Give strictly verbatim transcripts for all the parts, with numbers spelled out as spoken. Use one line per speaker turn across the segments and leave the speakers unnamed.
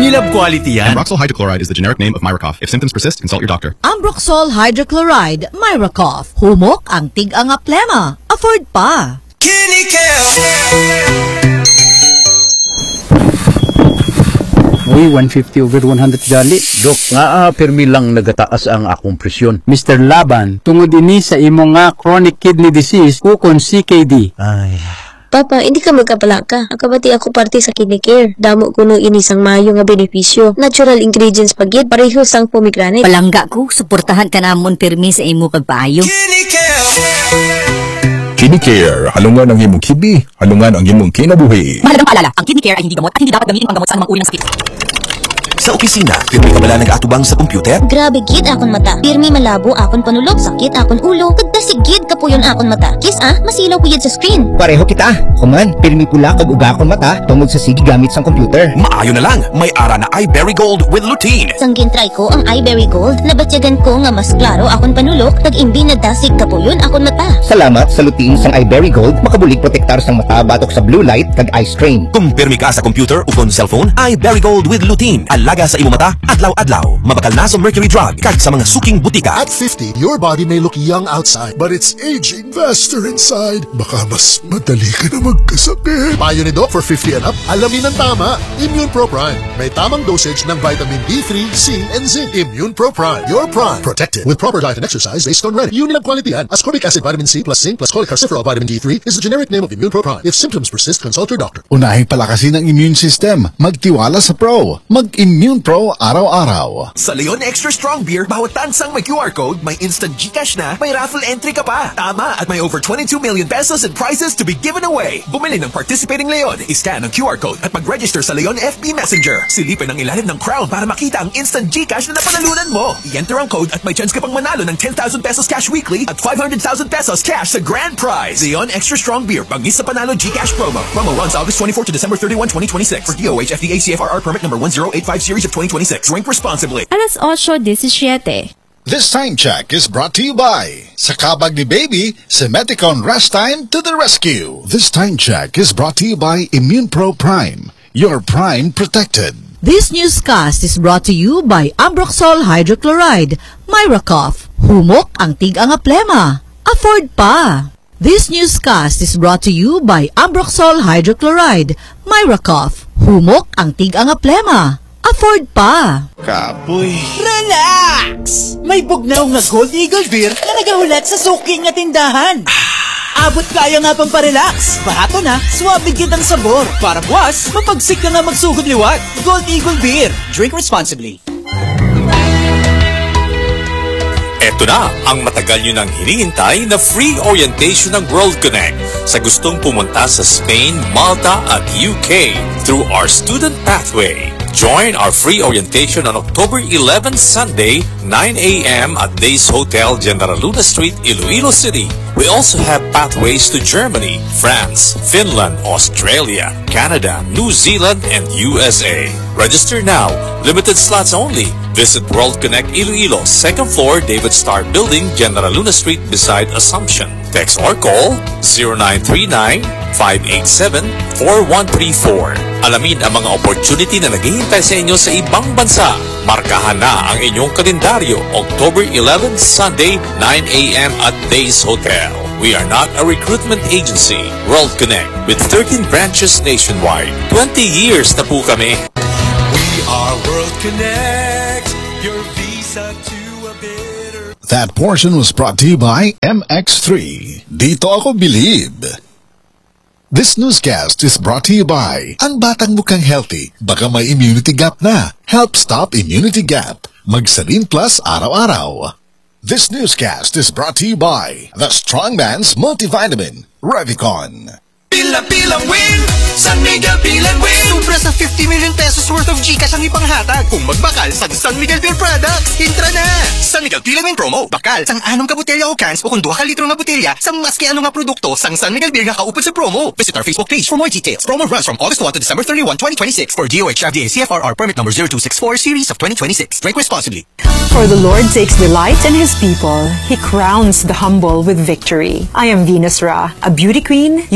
Unilab quality yan.
Ambroxol hydrochloride is the generic name of Myracoff. If symptoms persist, consult your doctor.
Ambroxol hydrochloride, Myracoff. Humok ang tig-ang plema. Afford pa.
Uy, one fifty over one hundred gali.
Dok, nga ah, permi lang nagataas ang akong presyon.
Mister Laban, tungod ini sa imo nga chronic kidney disease ukon C K D.
Ay...
Papa, hindi ka magkapalaka. Akabati ako parte sa kidney care. Damo ko no inisang mayo nga benepisyo. Natural ingredients pagid, pareho sang pomegranate.
Palangga ko, suportahan ka namon pirmi sa imo pagpaayo.
Kidney Care, halungan ang imong kibi, halungan ang imong kinabuhi.
Mahalagang paalala, ang kidney care ay hindi gamot at hindi dapat gamitin panggamot sa anumang uri ng sakit.
Sa opisina, pirmi ka bala nag-atubang sa computer?
Grabe gid akon mata. Pirmi malabo akon panulog, sakit akon ulo. Tagdasigid kapuyon akon mata. Kis ah, masilaw kuyid sa screen.
Pareho kita. Kuman, pirmi pula kag uga akon mata tungod sa sige gamit sang computer.
Maayo na lang, may ara na iBerry Gold with lutein.
Sanggin try ko ang iBerry Gold. Nabatyagan ko nga mas klaro akon panulok kag imbi na dasig kapuyon akon mata.
Salamat sa lutein sang iBerry Gold, makabulig protektar sang mata batok sa blue light kag eye strain.
Kung pirmi ka sa computer o kon cellphone, iBerry Gold with lutein. Alaga sa imo mata, adlaw-adlaw. Mabakal na sa mercury drug kag sa mga suking butika.
At fifty, your body may look young outside, but it's aging faster inside. Baka mas madali ka na magkasakit. Payo ni Doc for fifty and up, alamin ang tama. Immune Pro Prime. May tamang dosage ng vitamin D three, C, and zinc. Immune Pro Prime. Your prime. Protected with proper diet and exercise based on Reddit. Unilab quality yan. Ascorbic acid, vitamin C plus zinc plus cholecalciferol vitamin D three is the generic name of Immune Pro Prime. If symptoms persist, consult your doctor.
Unahin palakasin ang immune system. Magtiwala sa Pro. Mag-Immune Pro araw-araw.
Sa Leon Extra Strong Beer, bawat tansang may Q R code, may instant GCash na, may raffle entry ka pa. Tama, at may over twenty-two million pesos in prizes to be given away. Bumili ng participating Leon, iscan ang Q R code at mag-register sa Leon F B Messenger. Silipin ang ilalim ng crown para makita ang instant GCash na napanalunan mo. I-enter ang code at may chance ka pang manalo ng ten thousand pesos cash weekly at five hundred thousand pesos cash sa grand prize. Leon Extra Strong Beer, bangis sa panalo GCash promo. Promo runs August twenty-fourth to December thirty-first, twenty twenty-six. For D O H F D A C F R R permit number one zero eight five series of twenty twenty-six. Drink responsibly.
Alas ocho diecisiete.
This time check is brought to you by sa kabag ni Baby, Semeticon Rest Time to the rescue. This time check is brought to you by Immune Pro Prime. Your Prime protected.
This newscast is brought to you by Ambroxol hydrochloride, Myracoff. Humok ang tig-ang plema. Afford pa. This newscast is brought to you by Ambroxol hydrochloride, Myracoff. Humok ang tig-ang plema. Afford pa.
Kapoy. Relax! May bugnaw nga Gold Eagle Beer na nagahulat sa suking nga tindahan. Abot kaya nga pang parelax. Bahato na, suwabig kitang sabor. Para buwas, mapagsik ka nga magsugod liwat. Gold Eagle Beer. Drink responsibly.
Ito na ang matagal nyo nang hinihintay na free orientation ng World Connect sa gustong pumunta sa Spain, Malta at U K through our student pathway. Join our free orientation on October eleventh, Sunday, nine a m at Days Hotel, General Luna Street, Iloilo City. We also have pathways to Germany, France, Finland, Australia, Canada, New Zealand, and U S A. Register now. Limited slots only. Visit World Connect Iloilo, second floor, David Starr Building, General Luna Street, beside Assumption. Text or call zero nine three nine, five eight seven, four one three four. Alamin ang mga opportunity na naghihintay sa inyo sa ibang bansa. Markahan na ang inyong kalendaryo, October eleventh, Sunday, nine a m at Days Hotel. We are not a recruitment agency. World Connect with thirteen branches nationwide. twenty years na po kami.
We are World Connect, your visa to a better...
That portion was brought to you by M X three. Dito ako believe. This newscast is brought to you by ang batang mukhang healthy, baka may immunity gap na. Help stop immunity gap. Magsalin Plus araw-araw. This newscast is brought to you by the Strongman's Multivitamin, Revicon.
Pila-pilang win! San Miguel Pilan Win! Sobra sa fifty million pesos worth of GCash ang ipanghatag kung magbakal sa San Miguel Beer Products. Intra na! San Miguel Pilan Win promo. Bakal sang anong ka botelya o cans o kung duha ka litro na botelya sa maski anong nga produkto sang San Miguel Beer nga kaupod sa promo. Visit our Facebook page for more details. Promo runs from August first to December thirty-first, twenty twenty-six for D O H F D A C F R R permit number zero two six four series of twenty twenty-six. Drink responsibly.
For the Lord takes delight in His people. He crowns the humble with victory. I am Venus Ra, a beauty queen, youth advocate,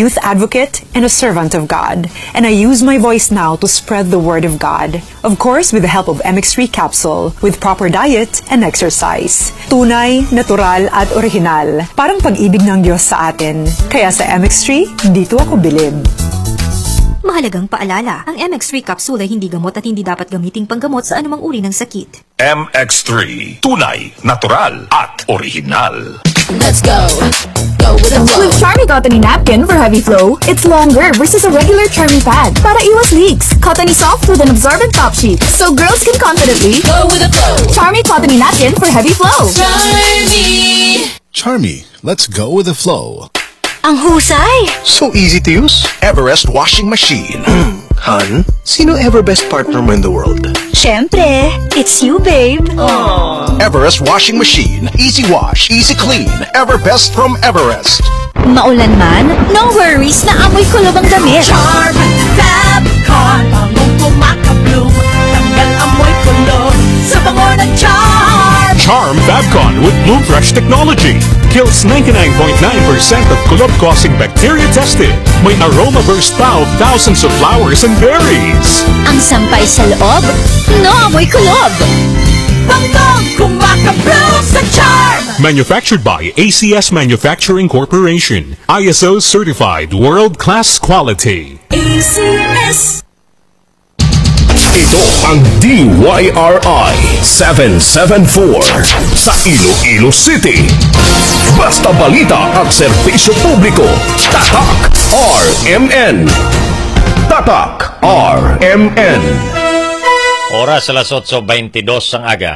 advocate and a servant of God, and I use my voice now to spread the word of God. Of course, with the help of M X three capsule, with proper diet and exercise. Tunay, natural at original. Parang pag-ibig ng Diyos sa atin. Kaya sa M X three, dito ako bilib.
Mahalagang paalala, ang M X three capsule ay hindi gamot at hindi dapat gamiting panggamot sa anumang uri ng sakit.
M X three, tunay, natural at original.
Let's go. Go with the flow.
With Charmy Cottony Napkin for heavy flow, it's longer versus a regular Charmy pad. Para iwas leaks, Cottony soft with an absorbent top sheet, so girls can confidently
go with the flow.
Charmy Cottony Napkin for heavy flow.
Charmy.
Charmy, let's go with the flow.
Ang husay!
So easy to use. Everest washing machine. Han, sino ever best partner mo in the world?
Siyempre, it's you, babe.
Aww. Everest washing machine. Easy wash, easy clean. Ever best from Everest.
Maulan man, no worries na amoy kulob ang damit.
Charm, Fabcon, bangong kumakabloom. Tanggal amoy kulob sa bango ng Charm.
Charm Fabcon with Bloom Fresh technology. Kills ninety-nine point nine percent of kulob-causing bacteria tested. May aroma burst pa of thousands of flowers and berries.
Ang sampay sa loob, no amoy kulob.
Bangong kumakabloom sa Charm.
Manufactured by A C S Manufacturing Corporation. I S O certified world-class quality.
A C S.
Ito ang D Y R I seven seven four sa Iloilo City. Basta balita at serbisyo publiko. Tatak R M N. Tatak R M N.
Oras alas eight twenty-two ang aga.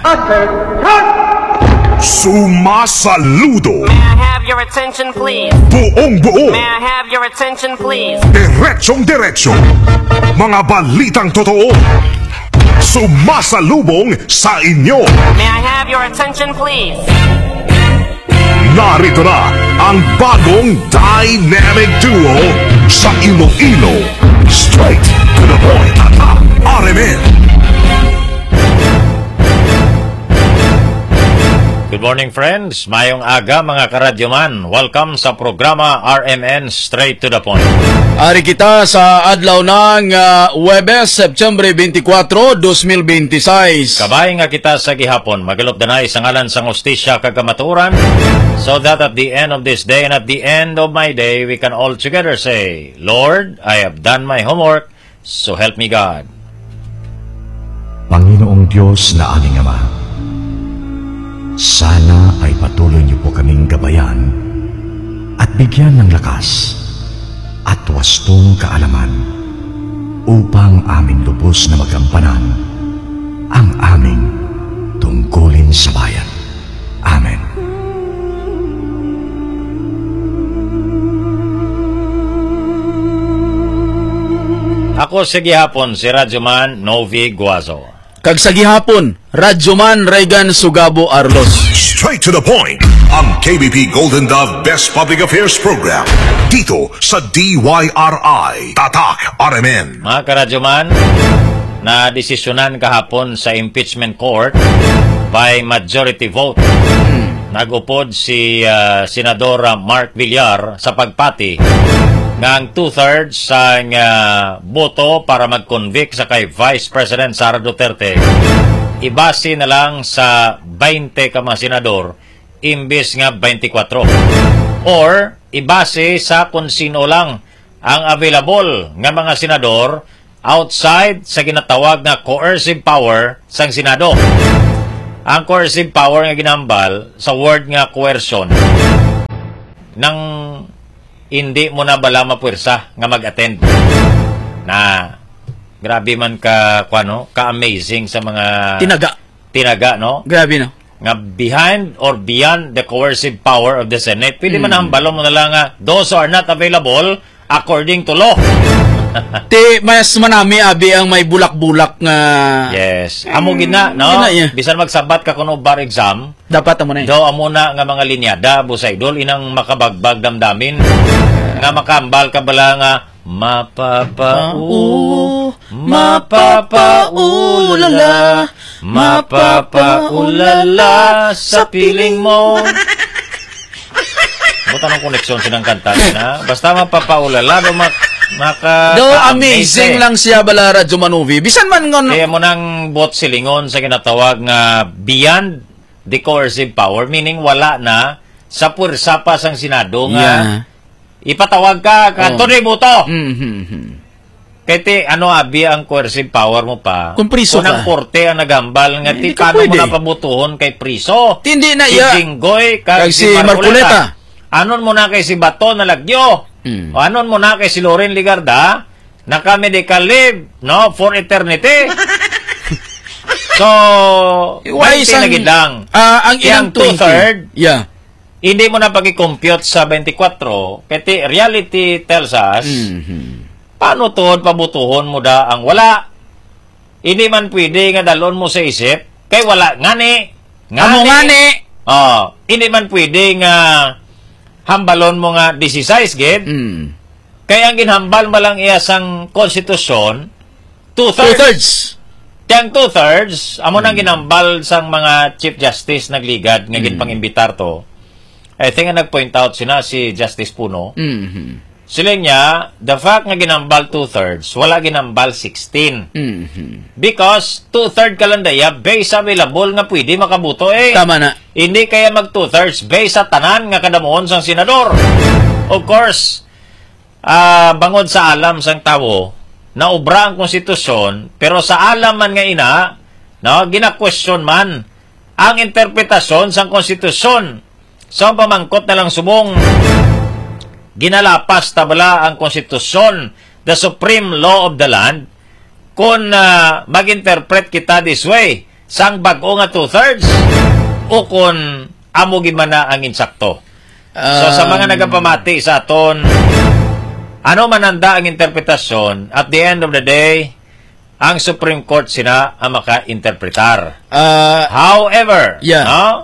Sumasaludo.
May I have your attention, please?
Buong buo.
May I have your attention, please?
Diretsong diretso. Mga balitang totoo. Sumasalubong sa inyo.
May I have your attention, please?
Narito na ang bagong dynamic duo sa Iloilo. Straight to the point. R M N.
Good morning, friends. Mayong aga, mga karadyoman. Welcome sa programa R M N Straight to the Point.
Ari kita sa adlaw ng uh, Huwebes, September twenty-four, twenty twenty-six.
Kabay nga kita sa gihapon. Magalop danay sa ngalan sang hustisya kagamaturan, so that at the end of this day and at the end of my day, we can all together say, Lord, I have done my homework, so help me God.
Panginoong Diyos na aming Ama, sana ay patuloy niyo po kaming gabayan at bigyan ng lakas at wastong kaalaman upang aming lubos na magampanan ang aming tungkulin sa bayan. Amen.
Ako sa gihapon si Radyoman Novi Guazo.
Kag sa gihapon, Radyoman Regan Sugabo Arlos.
Straight to the point, ang K B P Golden Dove Best Public Affairs Program dito sa D Y R I Tatak R M N.
Mga karadyoman, na desisyonan kahapon sa impeachment court by majority vote. Nagupod si uh, Senadora Mark Villar sa pagpati nga ang two-thirds sa uh, boto para mag-convict sa kay Vice President Sara Duterte ibase na lang sa twenty ka mga senador imbes nga twenty-four, or ibase sa kung sino lang ang available nga mga senador outside sa ginatawag na coercive power sang Senado. Ang coercive power nga ginambal sa word nga coercion nang hindi mo na bala mapwersa nga mag-attend. Na grabe man ka kuano, ka-amazing sa mga
tinaga.
Tinaga, no?
Grabe no.
Nga behind or beyond the coercive power of the Senate. Pwede man ang balong mo na lang nga, those are not available according to law.
Ti mas manami abi ang may bulak-bulak nga.
Yes. Amo gina, no?
Gina, yeah.
Bisan magsabat ka kuno bar exam,
dapat amo na.
Do amo na nga mga linyada busay idol inang makabagbag damdamin nga makambal ka bala nga mapapau mapapaulala mapapaulala sa piling mo. Buta ng koneksyon silang kanta na. Basta mapapaulala, do mak maka...
Do, amazing lang siya bala Radyo Manovi. Bisan man ngon...
Kaya mo nang bot silingon sa kinatawag nga beyond the coercive power, meaning wala na sa pwersa pa sang Senado nga
Yeah.
ipatawag ka, kanto
Oh.
ni buto.
Mm-hmm.
Kaya ano abi ang coercive power mo pa?
Kung priso
Unang
ka.
korte ang nagambal nga ti
Hindi ka
paano mo
pwede.
napabutuhon kay priso.
Hindi na
Si
iya.
Jinggoy kag
Kag
si
si
Marcoleta.
Marcoleta.
Anon mo na kay si Bato na Lagyo.
Hmm.
O anon mo na kay si Loren Ligarda naka-medical leave, no, for eternity. So,
Why
twenty
isang-
na gid lang.
Ah, ang
Yang
ilang twenty.
two-third,
Yeah.
hindi mo na pag-compute sa twenty-four, kaya reality tells us,
Mm-hmm.
paano to pabutuhon mo da ang wala? Hindi man pwede nga dalon mo sa isip, kay wala ngani.
Amo ngani.
Oh, hindi man pwede nga hambalon mo nga disisize gid.
Mm.
Kaya ang ginhambal mo lang iya sang konstitusyon, two-thirds.
Two-thirds.
Kaya two-thirds, amo nang ginambal sang mga Chief Justice nagligad nga ginpangimbitar to. I think nga nag-point out sina si Justice Puno.
Mm-hmm.
Sila niya, the fact nga ginambal two-thirds, wala ginambal sixteen.
Mm-hmm.
Because two-third ka lang daya, base available nga pwede makabuto eh.
Tama na.
Hindi kaya mag two-thirds base sa tanan nga kadamuhon sang senador. Of course, ah bangod sa alam sang tawo, na ubra ang konstitusyon, pero sa alam man nga ina, no, gina-question man ang interpretasyon sang konstitusyon. So, pamangkot na lang subong, ginalapas tabala ang konstitusyon, the supreme law of the land, kung uh, mag-interpret kita this way, sang bago nga two-thirds, o kung amo gimana ang insakto. So, sa mga nagapamati sa aton, ano mananda ang interpretasyon, at the end of the day, ang Supreme Court sina ang maka-interpretar.
Uh,
However,
yeah.
no?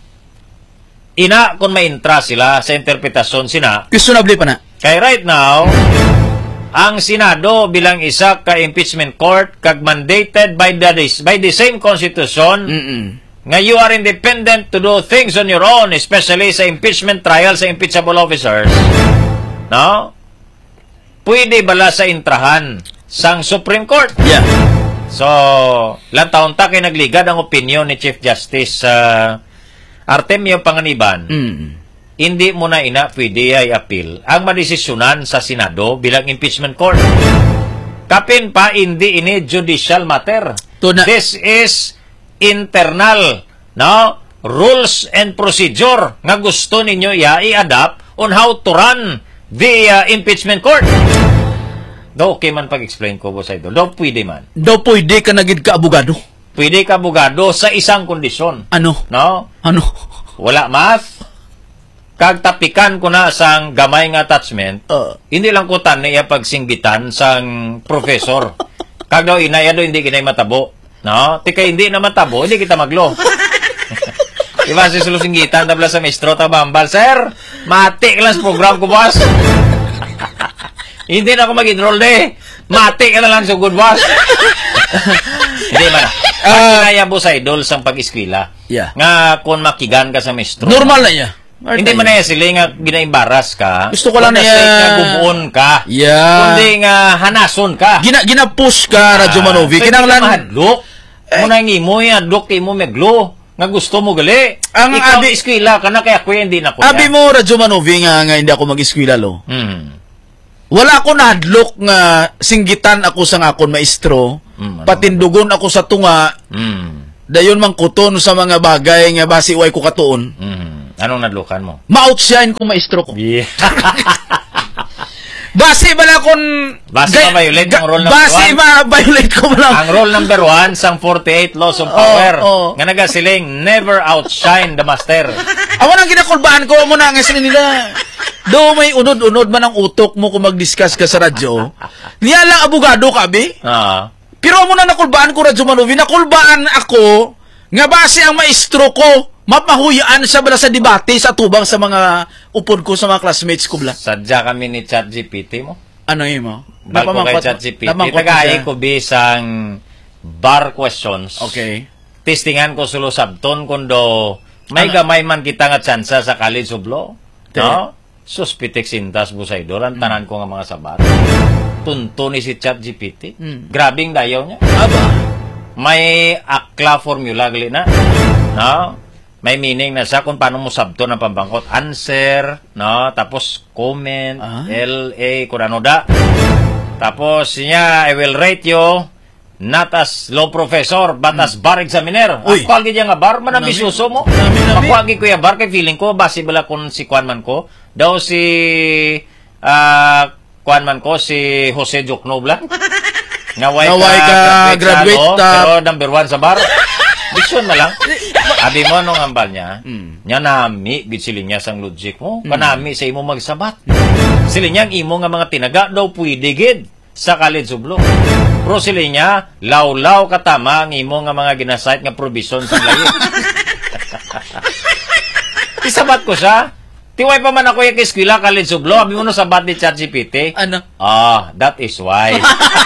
Ina kung maintra sila sa interpretasyon sina.
Questionable pa na.
Kay right now, ang Senado bilang isa ka impeachment court kag mandated by the by the same constitution
Mm-mm.
nga you are independent to do things on your own, especially sa impeachment trial sa impeachable officers. No? Pwede bala sa intrahan sang Supreme Court.
Yeah.
So, lang taon ta kay nagligad ang opinion ni Chief Justice uh, Artemio Panganiban.
Mm.
Hindi mo na ina pwede ay appeal ang madesisyonan sa Senado bilang impeachment court. Kapin pa, hindi ini judicial matter.
Tuna.
This is internal, no, rules and procedure nga gusto ninyo ya i-adapt on how to run the uh, impeachment court. Do, okay man pag-explain ko po sa ito. Do, pwede man.
Do, pwede ka nagid ka abogado.
Pwede ka abogado sa isang kondisyon.
Ano?
No?
Ano?
Wala math. Kag tapikan ko na sang gamay nga attachment,
Uh.
hindi lang ko tan niya pagsinggitan sang professor. Kag daw inaya do hindi kinay matabo. No? Tika hindi na matabo, hindi kita maglo. Iba si sulusinggitan tabla sa maestro tabambal, sir. Mati ka lang sa program ko, boss. Hindi na ako mag-enroll de. Mati ka na lang sa good boss. Hindi ba na? Uh, Kaya mo sa idol sang pag-eskwela.
Yeah.
Nga kung makigan ka sa maestro.
Normal na niya.
Hindi man na sila nga ginaimbaras ka.
Gusto ko lang
na nga gubuon ka.
Yeah.
Kundi nga hanason ka.
Gina gina-push ka, Radyo Manovi.
So,
Kinanglan
mahadlok. Eh. Muna ngimo yan, adlok kay mo meglo. Nga gusto mo gali.
Ang
ikaw
abi
eskwela ka na kaya kuya hindi na kuya.
Abi mo, Radyo Manovi, nga, nga hindi ako mag-eskwela, lo.
Hmm.
Wala ko nadlok nga singgitan ako sa akon maestro.
Hmm, ano
patindugon ako sa tunga.
Hmm.
Dayon mang kuton sa mga bagay nga basi way ko katuon.
Hmm. Anong nadlukan mo?
Ma-outshine ko maestro ko.
Yeah.
Basi ba na kung...
Basi ba violate ang rule number
basi
one?
ba violate ko ba lang?
Ang rule number one sang forty-eight laws of power.
Oh, oh.
Nga nagasiling, never outshine the master.
Ako nang ginakulbaan ko mo na nga sila nila. Do may unod-unod man ang utok mo kung mag-discuss ka sa radyo. Niya lang abogado ka, bi?
Ah.
Pero mo na nakulbaan ko, Radyo Manovi, nakulbaan ako nga base ang maestro ko, mapahuyaan siya bala sa debate sa tubang sa mga upod ko sa mga classmates ko bala.
Sadya kami ni ChatGPT mo.
Ano yun mo?
Bago kay ChatGPT, tagaay ko bisang bar questions.
Okay.
Testingan ko sulo sabton kundo may
ano?
Gamay man kita nga tsansa sa College of Law.
Okay.
No? Suspitek sintas Busaydor, ang tanan ko nga mga sabat. Tunto ni si ChatGPT.
Mm.
Grabing dayaw niya.
Aba.
May akla formula gali na. No? May meaning na sa kung paano mo sabto ng pambangkot. Answer, no? Tapos comment,
Ah.
L A, kung ano da. Tapos niya, I will rate you not as law professor, but as bar examiner.
Uy.
Ako agi nga bar, man ang
Nami.
bisuso mo.
Nami, nami.
Ako agi ko yung bar, kay feeling ko, base bala kung si Kwan man ko. Daw si, ah, Kwan man ko, si Jose Joknobla. Naway,
Naway ka graduate,
sa, ano,
ta-
pero number one sa bar. Bisyon na lang. Abi mo nung ambal niya,
Mm.
nya nami, gitsili niya sang logic mo,
Mm.
kanami sa imo magsabat. Sila niya ang imo nga mga tinaga daw pwede gid sa College of Law. Pero sila niya, law-law katama ang imo nga mga ginasite nga provision sa layo. Isabat ko siya. Tiway pa man ako yung eskwela, College of Law. Abi mo no sabat ni ChatGPT.
Ano?
Ah, that is why.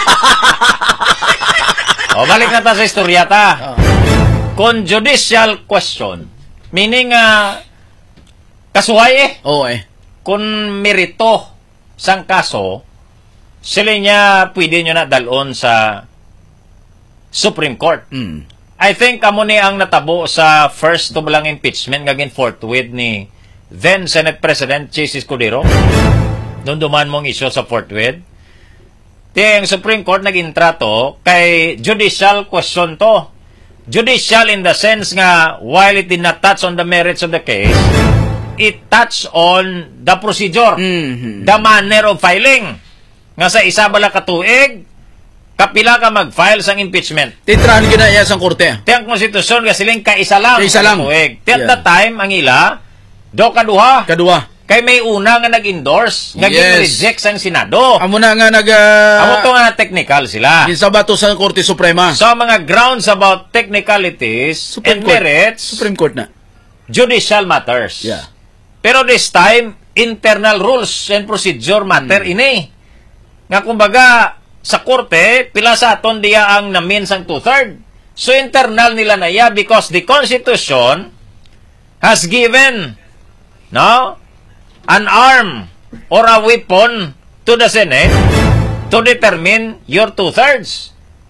O, balik na ta sa istorya ta. Kung judicial question, meaning, uh, kasuhay eh.
Oo eh.
Kung merito sang kaso, sila niya pwede nyo na dalon sa Supreme Court.
Mm.
I think kamo ni ang natabo sa first to lang impeachment ngagin forthwith ni then Senate President Chis Escudero. Nung duman mong isyo sa forthwith. Ting Supreme Court nag-intrato kay judicial question to. Judicial in the sense nga while it did not touch on the merits of the case, it touch on the procedure,
Mm-hmm.
the manner of filing. Nga sa isa bala katuig, kapila ka mag-file sang impeachment.
Titrahan ginaya sa korte.
Tiyang konstitusyon nga siling kaisa lang.
Kaisa lang.
Katuig. Ti at
Yeah.
that time, ang ila, do kaduha.
Kaduha.
Kay may una nga nag-endorse, nga
Yes.
gin-reject sang Senado.
Amo na nga nag... Uh,
Amo to nga technical sila.
Ginsabato sa Korte Suprema.
So, mga grounds about technicalities
Supreme
and
Court.
merits,
Supreme Court na.
judicial matters.
Yeah.
Pero this time, internal rules and procedure matter
Hmm.
ini. Nga kumbaga, sa korte, pila sa aton diya ang namin sang two-third. So, internal nila na iya because the Constitution has given, no, an arm or a weapon to the Senate to determine your two-thirds.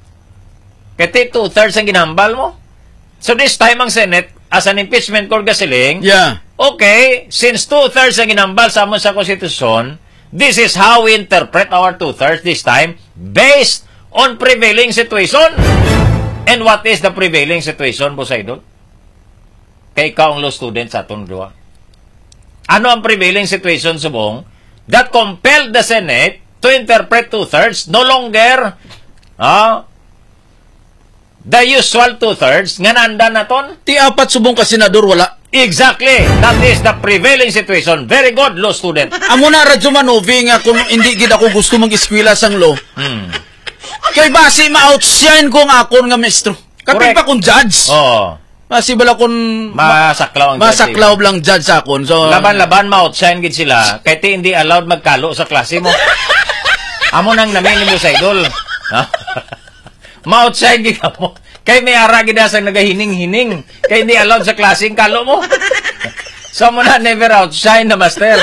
Kasi two-thirds ang ginambal mo. So, this time ang Senate, as an impeachment court gasiling,
Yeah.
okay, since two-thirds ang ginambal sa amon sa Konstitusyon, this is how we interpret our two-thirds this time based on prevailing situation. And what is the prevailing situation, Poseidon? Kay ikaw ang law student sa atong duwa. Ano ang prevailing situation, subong? That compelled the Senate to interpret two-thirds, no longer ah, the usual two-thirds, nga nanda na ton?
Ti apat subong ka senador wala.
Exactly. That is the prevailing situation. Very good, law student.
Amo na radyo manovi nga kung hindi gid ako gusto mag-eskwela sang law.
Hmm.
Kay base ma-outshine ko nga akon nga maestro. Kapit
Correct.
pa kung judge.
Oo.
Base bala kun
Masaklaw ang
masaklaw lang judge sa akon. So
laban-laban, ma-outshine gid sila. Kaya ti hindi allowed magkalo sa klase mo. Amo nang namin mo sa idol. Ma-outshine gid mo. Kay may ara gid sa nagahining-hining. Kay hindi allowed sa klase ang kalo mo. So mo na never outshine na master.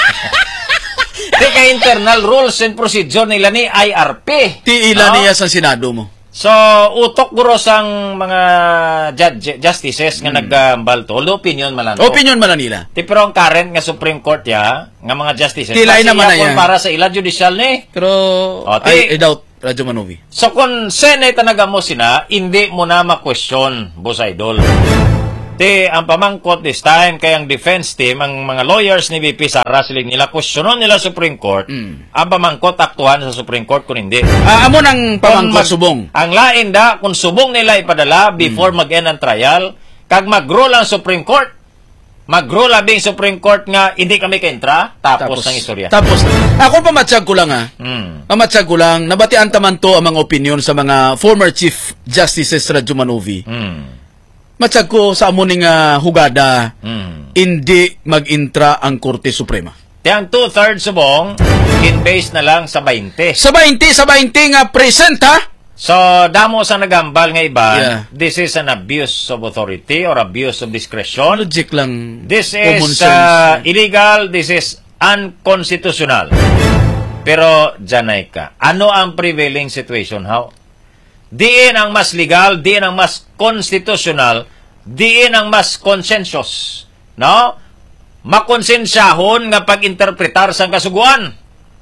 Di kay internal rules and procedure nila ni I R P.
ti ila
No?
niya sa Senado mo.
So, utok guro sang mga judge, justices nga nagambal to. Although opinion man lang to.
Opinion man na nila.
Ti pero ang current nga Supreme Court ya, nga mga justices.
Tilay
kasi
naman na
yapon
yan.
para sa ila judicial ni.
Pero
O,
I,
ti-
eh,
I doubt radyo manovi.
So, kung Senate na mo sina, hindi mo na ma-question, boss idol. Ti, ang pamangkot this time, kay ang defense team, ang mga lawyers ni V P Sara, siling nila, questionon nila Supreme Court,
Mm.
ang pamangkot aktuhan sa Supreme Court kung hindi.
Ah, amo nang pamangkot
Kung mag-
subong.
Ang lain da, kung subong nila ipadala before mag-end ang trial, kag mag-rule ang Supreme Court, mag-rule abing Supreme Court nga hindi kami kaintra, tapos, ng istorya.
Tapos na. Ako pamatsyag ko lang ha.
Hmm.
Pamatsyag ko lang, nabatian taman to ang mga opinion sa mga former Chief Justices Radyo Manovi.
Hmm.
Matsyag ko sa amo ning ah, hugada,
Hmm.
hindi mag-intra ang Korte Suprema.
Tiyang two-thirds subong, in-base na lang sa twenty.
Sa twenty, sa twenty nga present ha?
So, damo sa nagambal nga iba,
Yeah.
this is an abuse of authority or abuse of discretion.
Logic lang.
This
Common
is
sense.
uh, illegal, this is unconstitutional. Pero, janay ka, ano ang prevailing situation? How? Diin ang mas legal, diin ang mas constitutional, diin ang mas consensus. No? Makonsensyahon nga pag-interpretar sa kasuguan.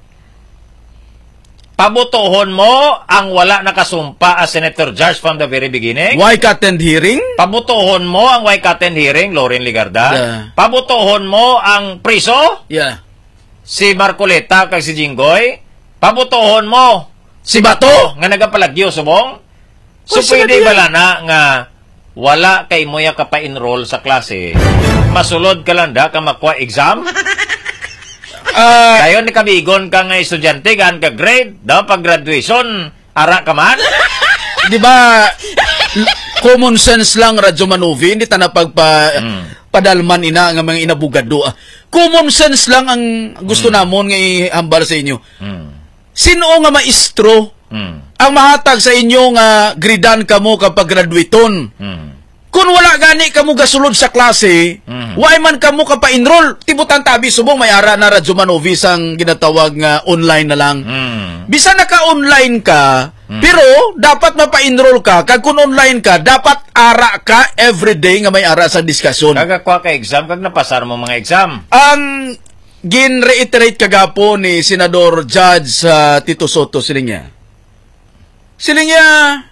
Pabutuhon mo ang wala nakasumpa as Senator Judge from the very beginning.
Why attend hearing?
Pabutuhon mo ang why attend hearing, Lauren Ligarda.
Yeah.
Pabutuhon mo ang priso.
Yeah.
Si Marcoleta kag si Jinggoy. Pabutuhon mo
si Bato
nga nagapalagyo subong. So,
Oh,
pwede
sige,
bala na nga wala kay moya ka pa-enroll sa klase. Masulod ka lang da ka makuha exam. Uh, Kayo ni kabigon ka nga estudyante, gaan ka grade, daw pag graduation, ara ka man.
Di ba, common sense lang, Radyo Manovi, hindi ta na pagpa, mm. padalman ina nga mga inabugado. Common sense lang ang gusto mm. namon nga ihambal sa inyo. Mm. Sino nga maestro mm. ang mahatag sa inyo nga gridan kamo kapag graduaton? Mm. Kung wala gani kamo gasulod sa klase, mm. why man kamo ka pa-enroll? Tibutan tabi subong may ara na Radyo Manovi sang ginatawag nga online na lang. Mm. Bisa naka-online ka, mm. pero dapat mapa-enroll ka. Kag kung online ka, dapat ara ka everyday nga may ara sa diskusyon.
Kag kwa ka exam, kag napasar mo mga exam.
Ang gin-reiterate kagapo ni Senador Judge uh, Tito Soto siling niya. Siling niya,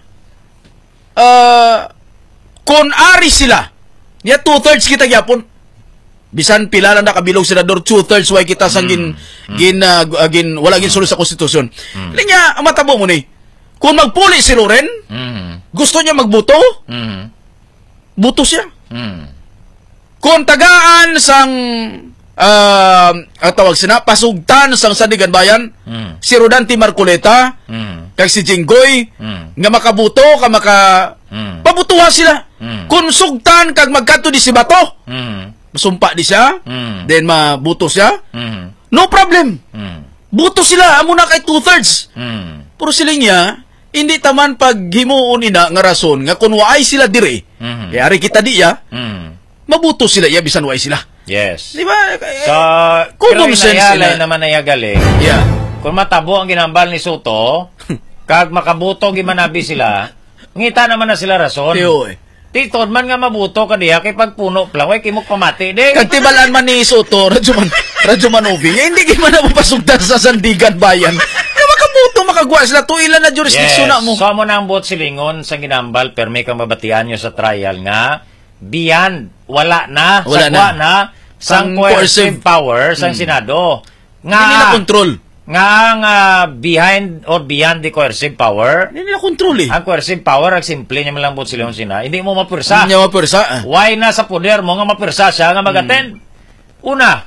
uh, kung ari sila, niya two-thirds kita gyapon. Bisan pila na nakabilog senador, two-thirds way kita sang gin, mm. gin, uh, gin, wala gin sulod sa konstitusyon. Mm. Linya, ang matabo mo ni, kung magpuli si Loren, mm. gusto niya magbuto, mm. buto siya. Mm. Kung tagaan sang, uh, ang tawag sina, pasugtan sang Sandigan Bayan, mm. si Rodante Marcoleta, mm. kag si Jinggoy, mm. nga makabuto, ka maka, mm. pabutuha sila. Mm. Kung sugtan kag magkato di si Bato, mm. masumpa di siya, mm. then mabuto siya, mm. no problem. Mm. Buto sila, amo na kay two-thirds. Mm. Pero siling niya, hindi taman pag himuon ina nga rason, nga kung waay sila dire, mm. kaya ari kita di ya, mm. mabuto sila ya, bisan waay sila.
Yes.
Di ba?
So,
common sense
ina naman na galing.
Yeah.
Kung matabo ang ginambal ni Soto, kag makabuto gimanabi sila, ngita naman na sila rason.
Tiyo eh.
Titod man nga mabuto ka diha kay pagpuno lang way kimok pamati di.
Kag tibalan man ni Soto, Radyo Man, Radyo Manovi, eh, hindi gyud man na mapasugdan sa Sandigan Bayan. Nga makabuto makagwa sila tuilan na jurisdiksyon
yes.
na mo.
So mo nang buot silingon sa ginambal permi kang mabatian nyo sa trial nga beyond wala na
wala
sagwa
na,
na sang coercive power sang hmm. Senado. Nga
hindi nila kontrol.
Nga nga behind or beyond the coercive power.
Hindi nila kontrol eh.
Ang coercive power, ang simple niya malang buot silingon sina. Hindi mo mapursa.
Hindi mo mapursa.
Why na sa poder mo nga mapursa siya nga mag-attend? Hmm. Una,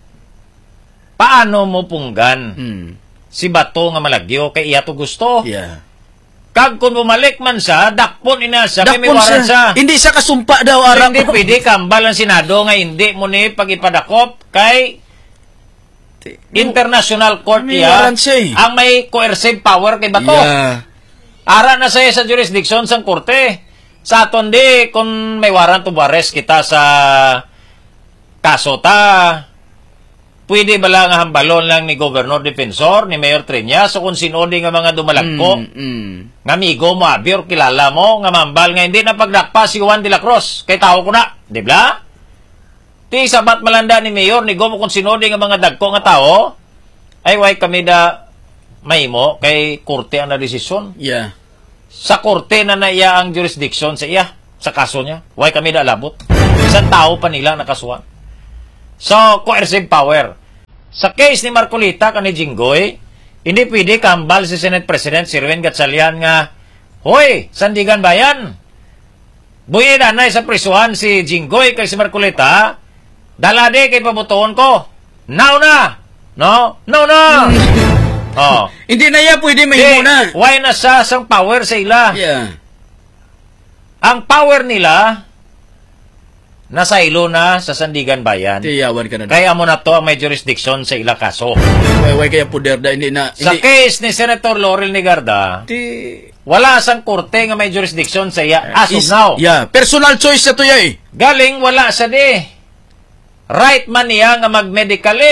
paano mo punggan hmm. si Bato nga malagyo kay iya to gusto?
Yeah.
Kag kung bumalik man siya, dakpon ina siya, kay may
Dakpon
waran siya.
Hindi siya kasumpa daw arang.
Hindi pwede kambal ang Senado nga hindi mo ni pag-ipadakop kay International Court
may
iya,
waran siya eh.
ang may coercive power kay Bato.
Yeah.
Ara na siya sa jurisdiction sang korte. Sa aton di, kung may warrant of arrest kita sa kaso ta, pwede ba lang hambalon lang ni Governor Defensor, ni Mayor Triñas, so kung sino di nga mga dumalagko,
mm, mm.
nga amigo mo, abi, or kilala mo, nga mambal, nga hindi na pagdakpa si Juan de la Cruz, kay tao ko na, di ba? Ti sabat malanda ni Mayor, ni Gomo kung sino di nga mga dagko nga tao, ay way kami da may mo, kay korte ang na-desisyon.
Yeah.
Sa korte na na iya ang jurisdiction sa iya, sa kaso niya, way kami da labot. Isang tao pa nila nakasuhan. So, coercive power. Sa case ni Marcoleta ka ni Jinggoy, hindi pwede kambal si Senate President si Ruben Gatchalian nga, hoy, Sandigan Bayan, buhay na na sa prisuhan si Jinggoy kay si Marcoleta, dalade kay pabutuon ko. Now na! No? No, no! Oh.
Hindi na yan pwede mahimo na.
Why na sa sang power sa ila?
Yeah.
Ang power nila, nasa ilo na sa Sandigan Bayan.
Tiyawan ka na.
Kaya mo na to ang may jurisdiction sa ila kaso.
Way, way kaya puder da, hindi na.
Sa
hindi.
case ni Senator Laurel Nigarda,
Ti...
wala sang korte nga may jurisdiction sa iya as of
Is,
now.
Yeah, personal choice na to ya eh.
Galing wala sa di. Right man niya nga mag-medical leave.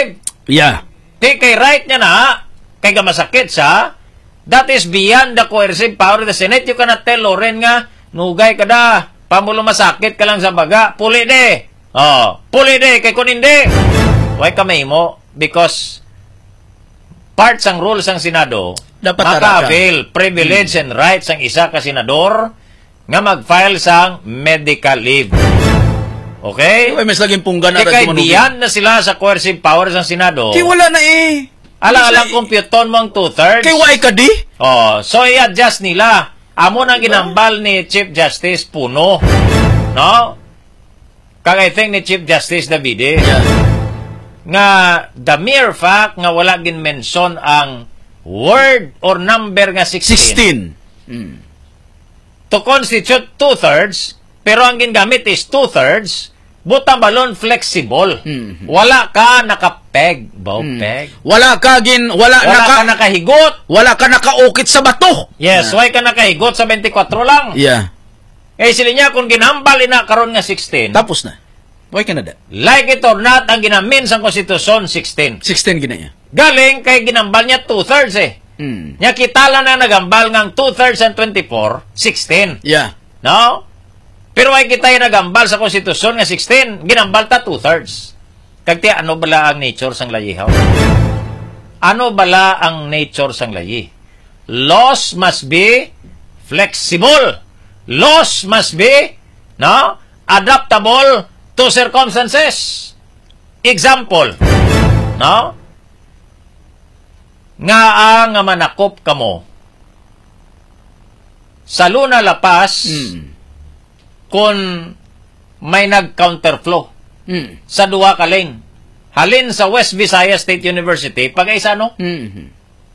Yeah.
Di kay right niya na, kay gamasakit siya, that is beyond the coercive power of the Senate. You cannot tell Loren nga, nugay ka da, pamulo masakit ka lang sa baga, puli de. Oh, puli de, kay kun hindi. Why kami mo? Because parts ang rules ng Senado,
dapat
maka-avail privilege hmm. and rights ang isa ka senador nga mag-file sang medical leave. Okay?
Ay, mas laging punggan na
kay diyan na sila sa coercive powers ng Senado.
Kaya wala na eh.
Alang-alang computon mo ang two-thirds.
Kaya wala ka di?
Oh, so i-adjust nila. Amo nang ginambal ni Chief Justice Puno. No? Kag I think ni Chief Justice Davide. Yeah. Nga the mere fact nga wala gin-mention ang word or number nga sixteen.
sixteen. Hmm.
To constitute two-thirds, pero ang gingamit is two-thirds, butang balon flexible. Mm-hmm. Wala ka nakapeg, baw mm. peg.
Wala ka gin, wala,
wala
naka,
ka nakahigot.
Wala ka nakaukit sa bato.
Yes, yeah. Why ka nakahigot sa twenty-four lang?
Yeah.
Eh sila niya kung ginambal ina karon nga sixteen.
Tapos na. Why ka na da?
Like it or not, ang ginamin sa konstitusyon sixteen.
sixteen gina niya.
Galing kay ginambal niya two-thirds eh. Mm. Nya kita lang na nagambal ng two-thirds and twenty-four, sixteen.
Yeah.
No? Pero ay kita yung nagambal sa konstitusyon nga sixteen, ginambal ta two-thirds. Kagti, ano bala ang nature sang layihaw? Ano bala ang nature sang layi? Laws must be flexible. Laws must be, no, adaptable to circumstances. Example, no? Nga ang manakop kamo sa Luna Lapas mm. kung may nag-counterflow mm. sa duwa ka lane. Halin sa West Visayas State University, pag-isa no? Mm-hmm.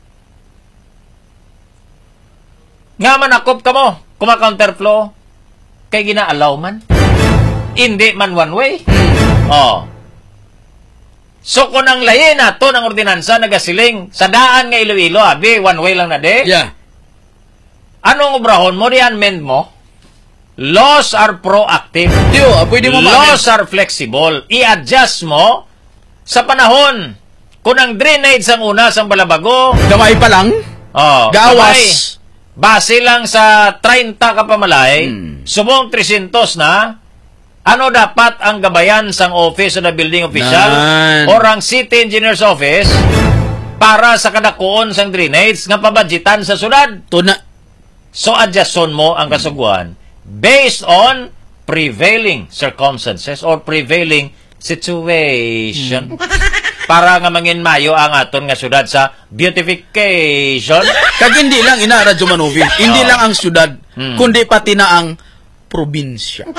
Nga manakop kamo kuma-counterflow kay gina-allow man. Hindi man one way. Mm. Oh. So, kung ang lahi na to ng ordinansa nagasiling sa daan nga Iloilo, abi, one way lang na de.
Yeah.
Anong obrahon mo, di-amend mo? Laws are proactive.
Yo, pwede mo
Laws are flexible. I-adjust mo sa panahon. Kung ang drainage ang una sa Balabago,
gamay pa lang?
Oh,
gawas.
Gamay. Base lang sa thirty ka pamalay, hmm. subong three hundred na, ano dapat ang gabayan sang office o na building official
Nan.
or ang city engineer's office para sa kadakuon sang drainage nga pabadgetan sa sunod?
Tuna.
So, adjuston mo ang kasuguan based on prevailing circumstances or prevailing situation. Para nga mangin mayo ang aton nga syudad sa beautification.
Kag hindi lang ina Radyo Manovi, hindi oh. lang ang syudad, hmm. kundi pati na ang probinsya.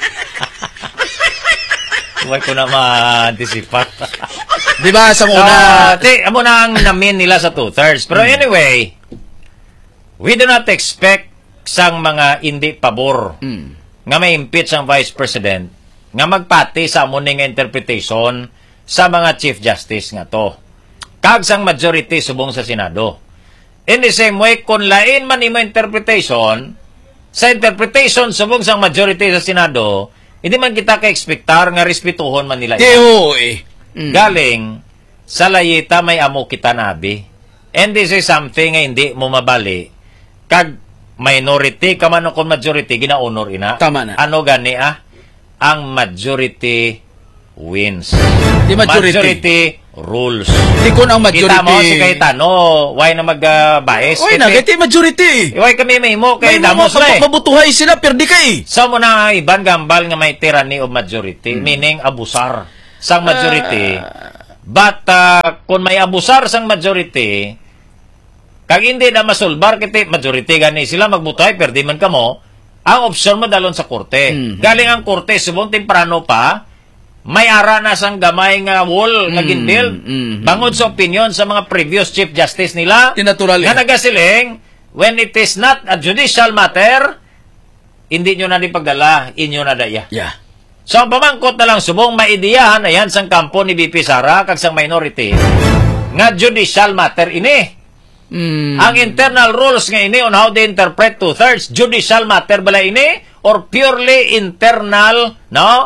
Huwag ko na ma-anticipat.
Diba, sa una...
Uh, ti, amo na ang namin nila sa two-thirds. Pero hmm. anyway, we do not expect sang mga hindi pabor hmm. nga may impeach ang Vice President nga magpati sa amuning interpretation sa mga Chief Justice nga to. Kag sang majority subong sa Senado. In the same way, kung lain man imo interpretation, sa interpretation subong sang majority sa Senado, hindi man kita ka-expectar nga respetuhon man nila.
Tiyo eh.
Mm. Galing, sa layita may amo kita nabi. And this is something nga hindi mo mabali. Kag minority ka man o kung majority, ginaunor ina.
Tama na.
Ano gani ah? Ang majority wins.
Di majority.
Majority rules.
Di kun ang majority.
Kita mo si Cayetano, why na mag-bias?
Uh, Uy na, kiti majority.
Why kami may mo kay
may
Damos na eh.
Mabutuhay sila, perdi kay.
So mo na iban gambal nga may tyranny of majority, hmm. meaning abusar sang majority. Uh, But uh, kung may abusar sang majority, kag hindi na masulbar kiti majority gani sila magbutuhay, perdi man kamo, ang opsyon mo dalon sa korte. Mm-hmm. Galing ang korte, subong temprano pa, may ara na sang gamay nga wall nga ginbuild. Mm-hmm. Bangod sa opinion sa mga previous Chief Justice nila,
Tinatural
nga nagasiling, when it is not a judicial matter, hindi nyo na di pagdala, inyo na daya.
Yeah.
So, ang pamangkot na lang subong maidiyahan, ayan sang kampo ni B P Sara, kag sang minority, nga judicial matter ini. Mm. Ang internal rules nga ini on how they interpret two-thirds, judicial matter bala ini or purely internal, no?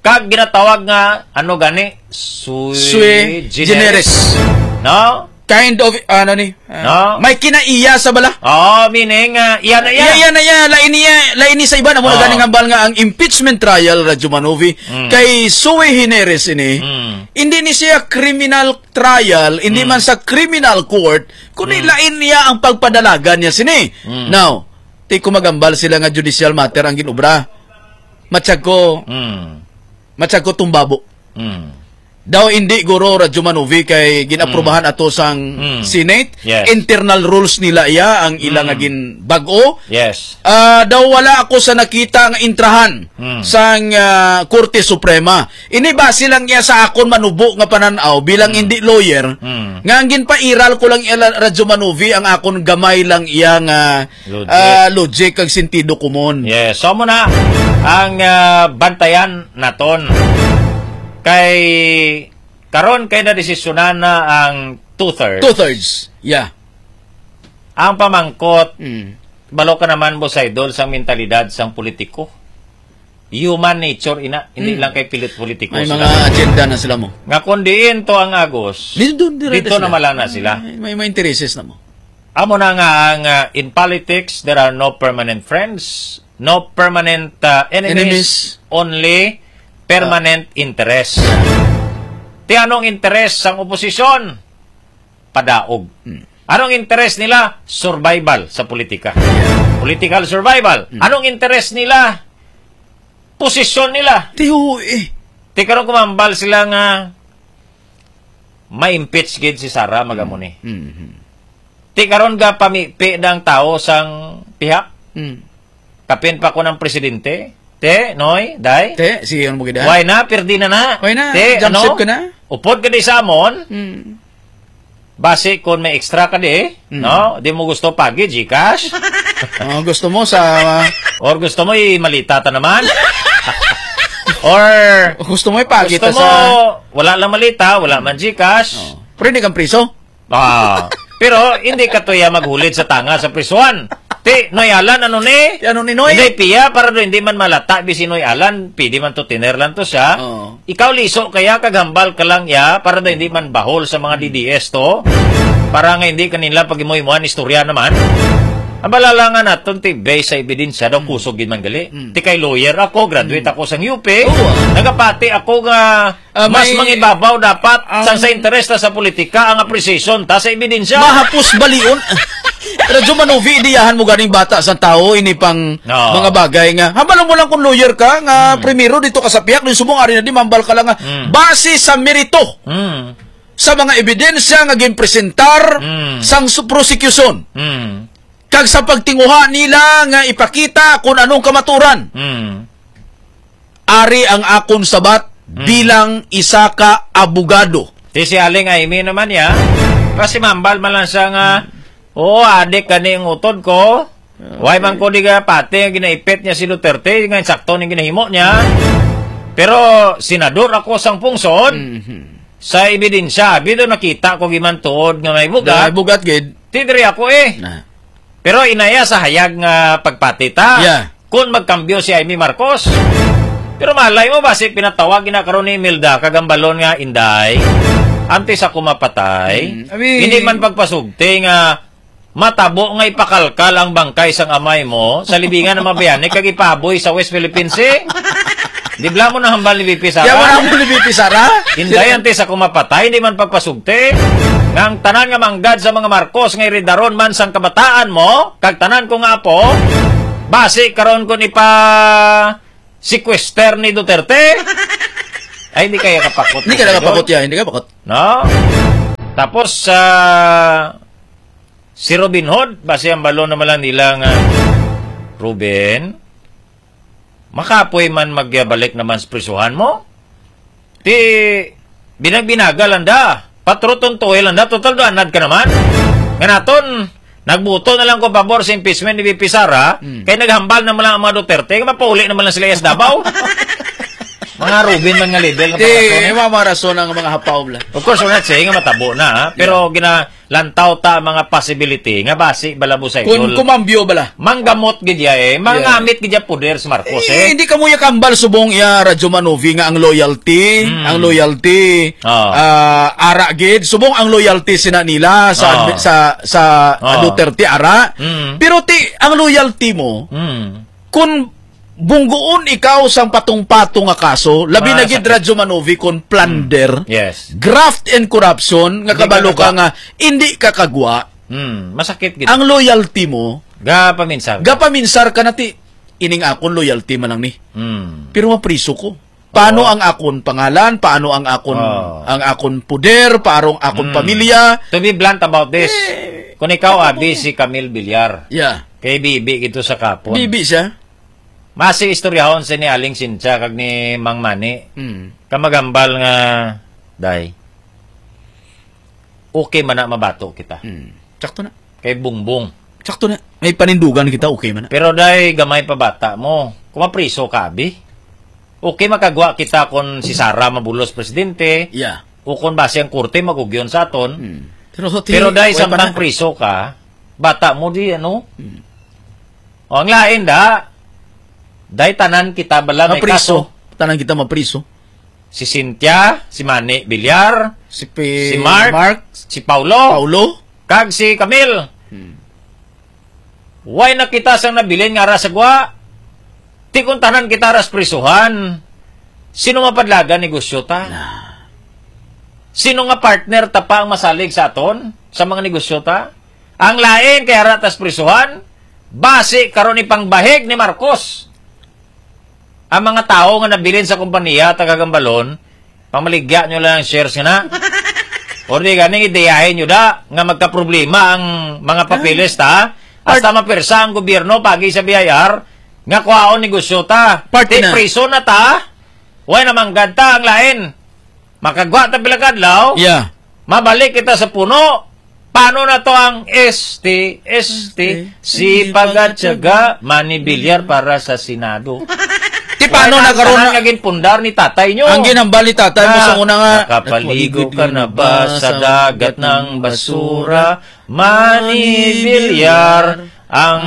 Kag ginatawag nga, ano gani? Sui,
Sui generis.
No?
Kind of, ano ni? Uh,
no?
May kinaiya sa bala.
Oh, meaning, uh, iyan na
iya. Iya na iya. Lain niya, lain ni sa iba na muna
oh.
ganing ambal nga ang impeachment trial, Radyo Manovi, mm. kay Sui generis ini. Mm. Hindi ni siya criminal trial, hindi mm. man sa criminal court, kundi mm. lain niya ang pagpadalagan niya sini. Mm. Now, ti kumagambal sila nga judicial matter ang ginubra. Matsag ko, mm. matsag ko tumbabo. Mm. Daw hindi guro Radyo Manovi kay ginaprobahan mm. ato sang mm. Senate. Yes. Internal rules nila iya ang ilang mm. agin bag-o.
Yes.
Uh, daw wala ako sa nakita nga intrahan mm. sang uh, Korte Suprema. Ini base lang iya sa akon manubo nga pananaw bilang mm. hindi lawyer. Mm. Nga ang ginpairal ko lang iya Radyo Manovi ang akon gamay lang iya nga logic, uh, logic kag sentido komon.
Yes. So mo na ang uh, bantayan naton. Kay karon kay na desisyonan na ang two-thirds.
Two-thirds, yeah.
Ang pamangkot, mm. balo ka naman mo sa idol sa mentalidad sang politiko. Human nature, ina, hindi mm. lang kay pilit politiko.
May mga agenda na sila mo.
Nga kundiin to ang Agos, dito, dito, dito na malana sila.
May, may, may intereses na mo.
Amo na nga ang uh, in politics, there are no permanent friends, no permanent uh, enemies, enemies, only permanent uh, interest. Ti anong interest sang oposisyon? Padaog. Hmm. Anong interest nila? Survival sa politika. Yeah. Political survival. Hmm. Anong interest nila? Posisyon nila.
Ti ho eh.
Ti karon kumambal sila nga ma-impeach gid si Sara magamuni. Hmm. Hmm. Ti karon ga pamipi ng tao sang pihak. Hmm. Kapin pa ko ng presidente. Te, noy, day.
Te, sige mo gid.
Why na, perdi na na.
Why na,
te,
jump
ano?
ship ka na.
Upod ka di sa amon.
Hmm.
Base kung may extra ka di, hmm. no? Di mo gusto pagi, Gcash.
Oh, gusto mo sa...
Or gusto mo i-malita ta naman. Or...
Gusto mo i-pagi
ta sa... Gusto mo, wala lang malita, wala man Gcash.
Oh. Pero hindi kang priso.
Ah. Pero hindi ka tuya maghulid sa tanga sa prisuan. Ti, Noy Alan, ano ni?
Ano ni Noy?
Hindi, piya, para do hindi man malata, bisi Noy Alan, pidi man to tiner lang to siya. Oh. Ikaw liso, kaya kagambal ka lang ya, para do hindi man bahol sa mga D D S to. Para nga hindi kanila pag imo-imuan istorya naman. Ang balala nga naton, ti, base sa ebidensya, daw kusog yun man gali. Mm. Ti kay lawyer ako, graduate mm. ako sa U P. Oh. Nagapati ako nga, uh, mas may... mangibabaw dapat, um, sang sa interest ta sa politika, ang appreciation ta sa ebidensya.
Mahapos balion. Radyo Manovi, idiyahan mo ganing bata sa tao, ini pang no. mga bagay nga. Hambal mo lang kung lawyer ka, nga mm. primero dito ka sa piyak, din subong ari na di, mambal ka lang nga, mm. base sa merito, mm. sa mga ebidensya nga ginpresentar, mm. sang prosecution. Mm. Kag sa pagtinguha nila nga ipakita kung anong kamaturan. Mm. Ari ang akon sabat mm. bilang isa ka abogado.
Di si Aling Aimee naman ya. Kasi mambal man lang siya nga, oo, oh, adik ka ni ang utod ko. Okay. Why man ko di ka pati ang ginaipit niya si Duterte, nga sakto ni ginahimo niya. Pero senador ako sang pungsod. Mm-hmm. Sa ebidensya, bito nakita ko gimantuod nga may bugat.
May bugat gid.
Tidri ako eh. Nah. Pero inaya sa hayag nga pagpatita.
Yeah.
Kung magkambyo si Amy Marcos. Pero malay mo ba si pinatawag na karon ni Milda kagambalon nga inday. Antes ako mapatay. Mm, I mean, hindi man pagpasugti nga matabo nga ipakalkal ang bangkay sang amay mo sa libingan ng mabayani kag ipaboy sa West Philippines Sea. Di bla mo na hambal ni B P Sara.
Ya wala mo ni B P Sara.
Inday antes ako mapatay, hindi man pagpasugti. Ngang tanan nga manggad sa mga Marcos nga iridaron man sang kabataan mo, kag tanan ko nga po, base karon ko ni pa sequester ni Duterte. Ay, hindi kaya kapakot.
Hindi kaya kapakot ya, hindi kaya kapakot.
No? Tapos, uh, si Robin Hood, base ang balon naman lang nila nga, Ruben, makapoy man magbalik naman sa prisuhan mo? Ti, binagbinaga landa. Patruton to, landa. Total do, anad ka naman. Nga naton, nagbuto na lang ko pabor sa impeachment ni B P Sara, hmm. kaya naghambal naman lang ang mga Duterte, kaya mapauli naman lang sila yes Davao. Mga Ruben man nga level.
Di, mga rason ang mga hapaw.
Of course, we're not saying nga matabo na, ha? Pero, yeah. gina, lantaw ta mga possibility nga basi bala mo sa
Kung
idol.
kumambyo bala.
Manggamot gidya eh, mangamit gidya poder si Marcos
Eh,
eh.
hindi ka mo yakambal subong ya Radyo Manovi nga ang loyalty,
Mm.
ang loyalty
Oh.
ah, ara gid subong ang loyalty sina nila sa
Oh.
sa sa
Oh.
Duterte ara.
Mm.
Pero ti ang loyalty mo
Mm.
kung bunggoon ikaw sang patong-patong nga kaso, labi na gid
Masakit.
Radyo Manovi kon plunder,
Yes.
graft and corruption nga
Hindi
kabalo
ka kagwa.
ka nga hindi ka kagwa.
Mm, masakit gid.
Ang loyalty mo,
ga paminsar.
gapaminsar ka na ti ining akon loyalty man lang ni.
Mm.
Pero mapriso ko. Paano ang akon pangalan, paano ang akon
Oh.
ang akon puder, paano ang akon
Mm.
pamilya.
To be blunt about this, kung ikaw abi si Camille Villar,
Yeah.
kay Bibi ito sa kapon.
Bibi siya.
Masi istoryahon si ni Aling Sincha kag ni Mang Mani.
Hmm.
Kamagambal nga day. Okay man na mabato kita.
Hmm. Sakto na.
Kay Bungbong.
Sakto na. May panindugan kita, okay man na.
Pero day gamay pa bata mo. Kumapriso ka abi. Okay makagwa kita kon si Sara mabulos presidente.
Yeah.
O kon base ang korte magugyon sa aton.
Hmm. Pero,
Pero day
okay pa
samtang
na.
priso ka, bata mo di ano? Hmm. O ang lain da. Day tanan kita bala may
Mapriso.
kaso.
Tanan kita mapriso.
Si Cynthia, si Manny Villar,
Si, P-
si Mark,
Mark,
si Paulo,
Paulo.
kag si Camille.
Hmm.
Why na kita sang nabilin nga ra sa gwa? Ti kung tanan kita ras prisuhan. Sino mapadlaga negosyo ta? Sino nga partner ta pa ang masalig sa aton sa mga negosyo ta? Ang lain kay ratas prisuhan, base karon ni pangbahig ni Marcos. Ang mga tao nga nabilin sa kompanya tagagambalon, pamaligya nyo lang ang shares nga na. O di ganing ideyahin nyo da, nga magka-problema ang mga papilis ta, hasta mapersa ang gobyerno pagi sa B I R, nga kuhaon negosyo ta.
Party
Di
na.
priso na ta, way namang ganta ang lain. Makagwa ta bilakadlaw,
Yeah.
mabalik kita sa puno. Paano na to ang S T, S T, sipag at tiyaga, Manny Villar para sa Senado.
Ti paano na karon
na naging pundar ni tatay nyo?
Ang ginambal ni tatay mo sa una nga.
Nakapaligo ka na ba sa dagat ng basura? Manny Villar, ang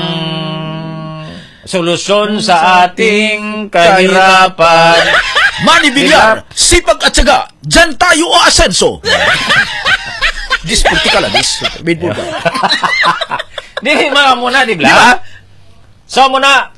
solusyon sa ating kahirapan.
Manny Villar, sipag at syaga, dyan tayo o asenso. Disporti ka lang, dis. Bidbo ba?
Di mga muna, di
Di ba?
ba? So muna,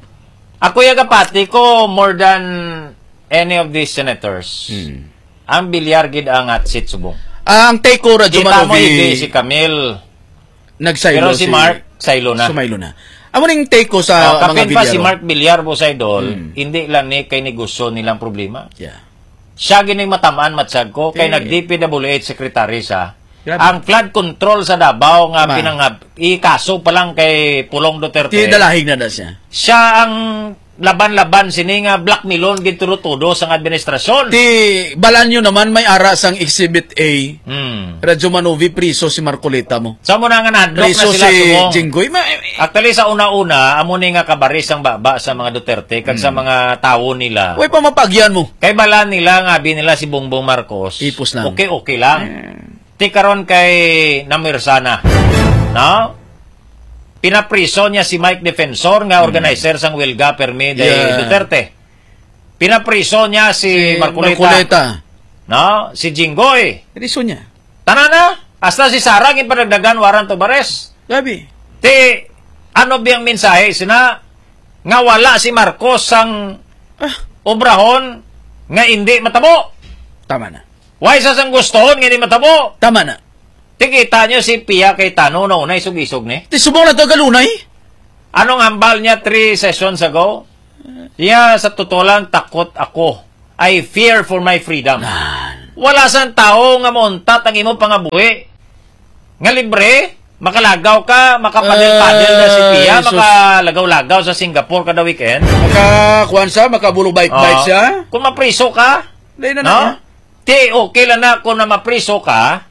ako yung kapati ko more than any of these senators.
Hmm.
Ang Villar gid ang atsit subong.
Ang take ko, Radyo
Kita mo
Manovi,
hindi si Camille.
nagsaylo
Pero si Mark, saylo na.
Sumaylo na. Amo ning take ko
Oh,
sa mga
kapin pa
Villaro.
si Mark Villar po sa idol,
Hmm.
hindi lang ni kay negosyo nilang problema.
Yeah.
Siya gining matamaan matsag ko, kay
Eh.
nag-D P W H secretary sa.
Grabe.
Ang flood control sa Davao nga
Ma.
pinangab, ikaso pa lang kay Pulong Duterte.
Ti dalahig na na siya.
Siya ang laban-laban sini nga black milon gid tudo-tudo sang administrasyon.
Ti balanyo naman may ara sang Exhibit A.
Hmm.
Radyo Manovi priso si Marcoleta mo.
Sa mo na nga nadlok na
Priso
sila
si
sumong.
Jinggoy. Ma,
Actually sa una-una amo ni nga kabaris ang baba sa mga Duterte kag sa mga tawo nila.
way pa mapagyan mo.
Kay bala nila nga abi nila si Bongbong Marcos.
Ipos lang.
Okay, okay lang. Ti karon kay Namirsana. No? Pinapriso niya si Mike Defensor nga organizer sang Wilga Permi de
Yeah.
Duterte. Pinapriso niya si,
Si
Marcoleta.
Marcoleta.
No? Si Jinggoy.
Riso niya.
Tanana, hasta si Sarah gipadagdagan warrant of arrest.
Gabi.
Ti ano biyang mensahe sina nga wala si Marcos sang
Ah.
obrahon nga hindi matabo.
Tama na.
Why sa sang gustohon nga hindi matabo?
Tama na.
Tikita nyo si Pia Cayetano na unay sug-isog ni.
Ti subong na to galunay.
Anong hambal niya three sessions ago? Yeah, sa totoo lang, takot ako. I fear for my freedom. Wala sang tao nga montat ang imo pangabuhi. Nga libre, makalagaw ka, makapadel-padel na si Pia,
Ay, sus.
makalagaw-lagaw sa Singapore kada weekend.
Makakuan sa, makabulo bike-bike
Oo.
siya.
Kung mapriso ka,
Dahil na
no?
na.
Ti, okay lang na kung na mapriso ka,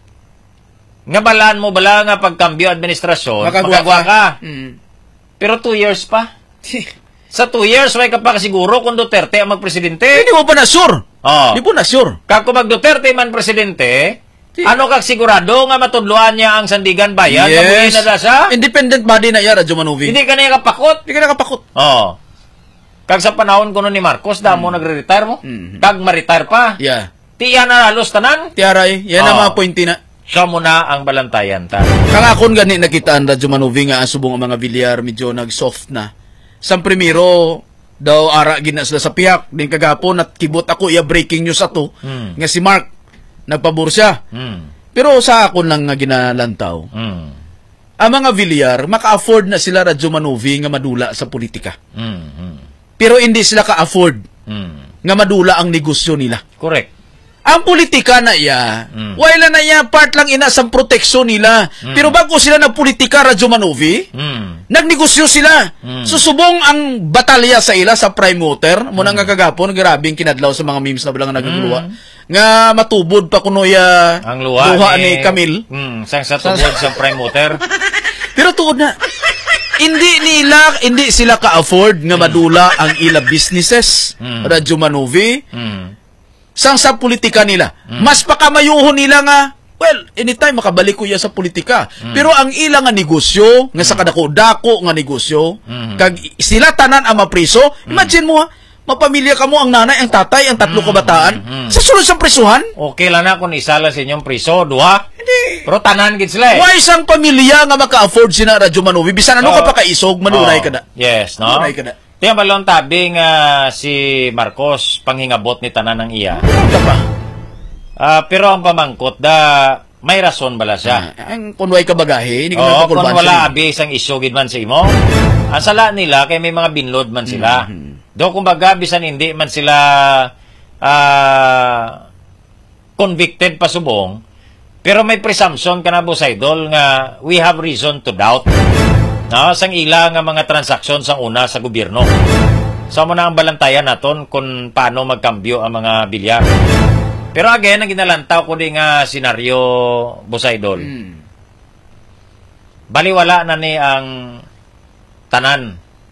nga balaan mo bala nga pagkambyo administrasyon,
Makagwa
makagwa
ka.
ka.
Mm.
Pero two years pa. Sa two years, may ka pa kasiguro kung Duterte ang magpresidente.
Hindi mo pa na sure.
Oh.
Hindi po na sure.
Kako mag Duterte man presidente, Ano kag sigurado nga matudloan niya ang Sandigan Bayan?
Yes.
Na na sa?
Independent body na iya, Radyo Manuvi.
Hindi ka na kapakot.
Hindi ka na kapakot.
Oo. Kag sa panahon ko ni Marcos, damo mm. nagre-retire mo. Mm-hmm. Kag ma-retire pa.
Yeah.
Tiya na halos tanan.
Tiyaray. Yan ang mga pointi na.
Siya mo na ang balantayan ta.
Kangakon gani nakitaan Radyo Manuvi nga ang subong ang mga Villar medyo nag-soft na. Sa primero daw ara gina sila sa piyak din kagapon at kibot ako iya breaking news ato mm. nga si Mark nagpabor siya. Mm. Pero sa akon lang nga ginalantaw. Mm. Ang mga Villar maka-afford na sila Radyo Manuvi nga madula sa politika. Mm. Pero hindi sila ka-afford mm. nga madula ang negosyo nila.
Correct.
Ang politika na iya, mm. wala na iya, part lang ina sa proteksyon nila. Mm. Pero bago sila nagpolitika, Radyo Manuvi, mm. nagnegosyo sila. Mm. Susubong ang batalya sa ila sa prime water. Muna mm. nga kagapon, grabing kinadlaw sa mga memes na bilang nagaguluwa. Mm. Nga matubod pa kuno ya
ang luha,
luha
ni,
ni Camille.
Mm, sang sa tubod sa prime water.
Pero tuod na, hindi nila, hindi sila ka-afford nga madula ang ila businesses, mm. Radyo Manuvi, mm. sang sa politika nila. Mm. Mas pakamayuhon nila nga, well, anytime makabalik ko ya sa politika. Mm. Pero ang ilang nga negosyo, nga mm. sa kadako-dako nga negosyo, mm. kag sila tanan ang mapriso, mm. imagine mo ha, mapamilya ka mo ang nanay, ang tatay, ang tatlo mm. kabataan, mm. sa sunod sa prisuhan?
Okay lang na kung isa lang sa inyong priso, duha. Hindi. Pero tanan gid sila eh.
Why isang pamilya nga maka-afford sina Radyo Manuvi? Bisan ano
so,
ka pa kaisog, manunay
oh,
ka na.
Yes, no?
Manunay ka na.
Tiyan balong tabi nga si Marcos panghingabot ni tanan ng iya.
Ano ba?
Uh, pero ang pamangkot da may rason bala siya.
Ah, ang kunway ka bagahe, hindi ka
oh, kung wala
siya.
abi isang isyo gid man sa imo. Ang sala nila kay may mga binlod man sila. Mm-hmm. Do kumbaga bisan hindi man sila uh, convicted pa subong, pero may presumption kana Bosaydol nga we have reason to doubt. No, sang ila nga mga transaksyon sang una sa gobyerno. So mo na ang balantayan naton kung paano magkambyo ang mga bilyar. Pero again, ang ginalantaw ko din nga senaryo, Bosaydol. Hmm. Baliwala na ni ang tanan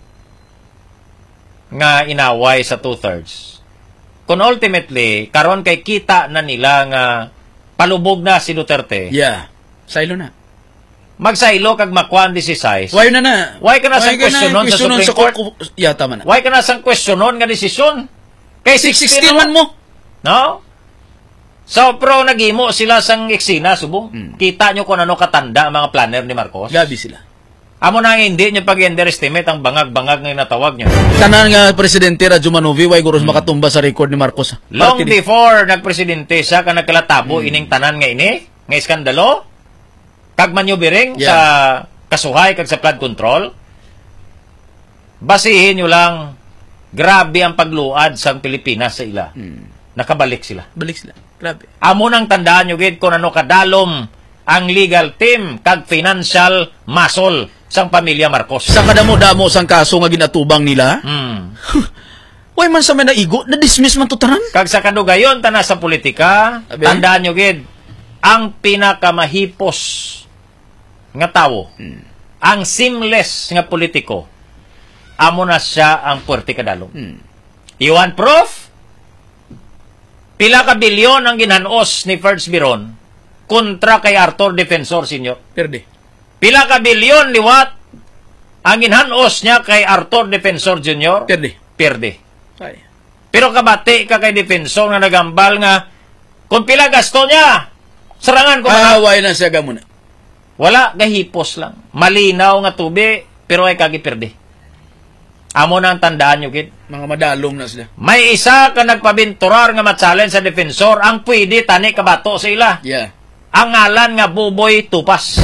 nga inaway sa two-thirds. Kung ultimately, karon kay kita na nila nga palubog na si Duterte.
Yeah, silo na.
Magsaylo kag makuan desisay.
Why na na?
Why ka na sang questionon sa Supreme
sa
Court?
Yeah, tama na.
Why ka na sang questionon nga desisyon? Kay
sixteen man mo.
No? So, pro nagimo sila sang eksena, subong. Hmm. Kita nyo kung ano katanda ang mga planner ni Marcos.
Gabi sila.
Amo na hindi nyo pag-underestimate ang bangag-bangag nga natawag nyo.
Tanan nga Presidente Radyo Manuvi, why guros hmm. makatumba sa record ni Marcos.
Long Party before nagpresidente siya, ka nagkalatabo hmm. ining tanan nga ini, nga iskandalo, kag manyubering yeah. sa kasuhay kag sa flood control, basihin nyo lang, grabe ang pagluad sa Pilipinas sa ila. Hmm. Nakabalik sila.
Balik sila. Grabe.
Amo nang tandaan nyo gid kung ano kadalom ang legal team kag financial muscle sang pamilya Marcos.
Sa kadamo-damo sang kaso nga ginatubang nila,
hmm.
why man sa may naigo, na-dismiss man to tanan?
Kag sa kadugayon, tana sa politika, Abe? Tandaan nyo gid, ang pinakamahipos nga tawo, hmm. ang seamless nga politiko, amo na siya ang puwerte kadalom. Hmm. You want proof? Pila ka bilyon ang ginanos ni Ferds Biron kontra kay Arthur Defensor Senior.
Perde.
Pila ka bilyon liwat ang ginanos niya kay Arthur Defensor Junior.
Perde.
Perde.
Ay.
Pero kabati ka kay Defensor na nagambal nga kung pila gasto niya, sarangan ko
ah, why na siya gamuna.
Wala, gahipos lang. Malinaw nga tubi, pero ay kagi perde. Amo na ang tandaan nyo, kid.
Mga madalom na sila.
May isa ka nagpabinturar nga ma-challenge sa defensor, ang pwede tani kabato sa ila.
Yeah.
Ang ngalan nga Buboy Tupas.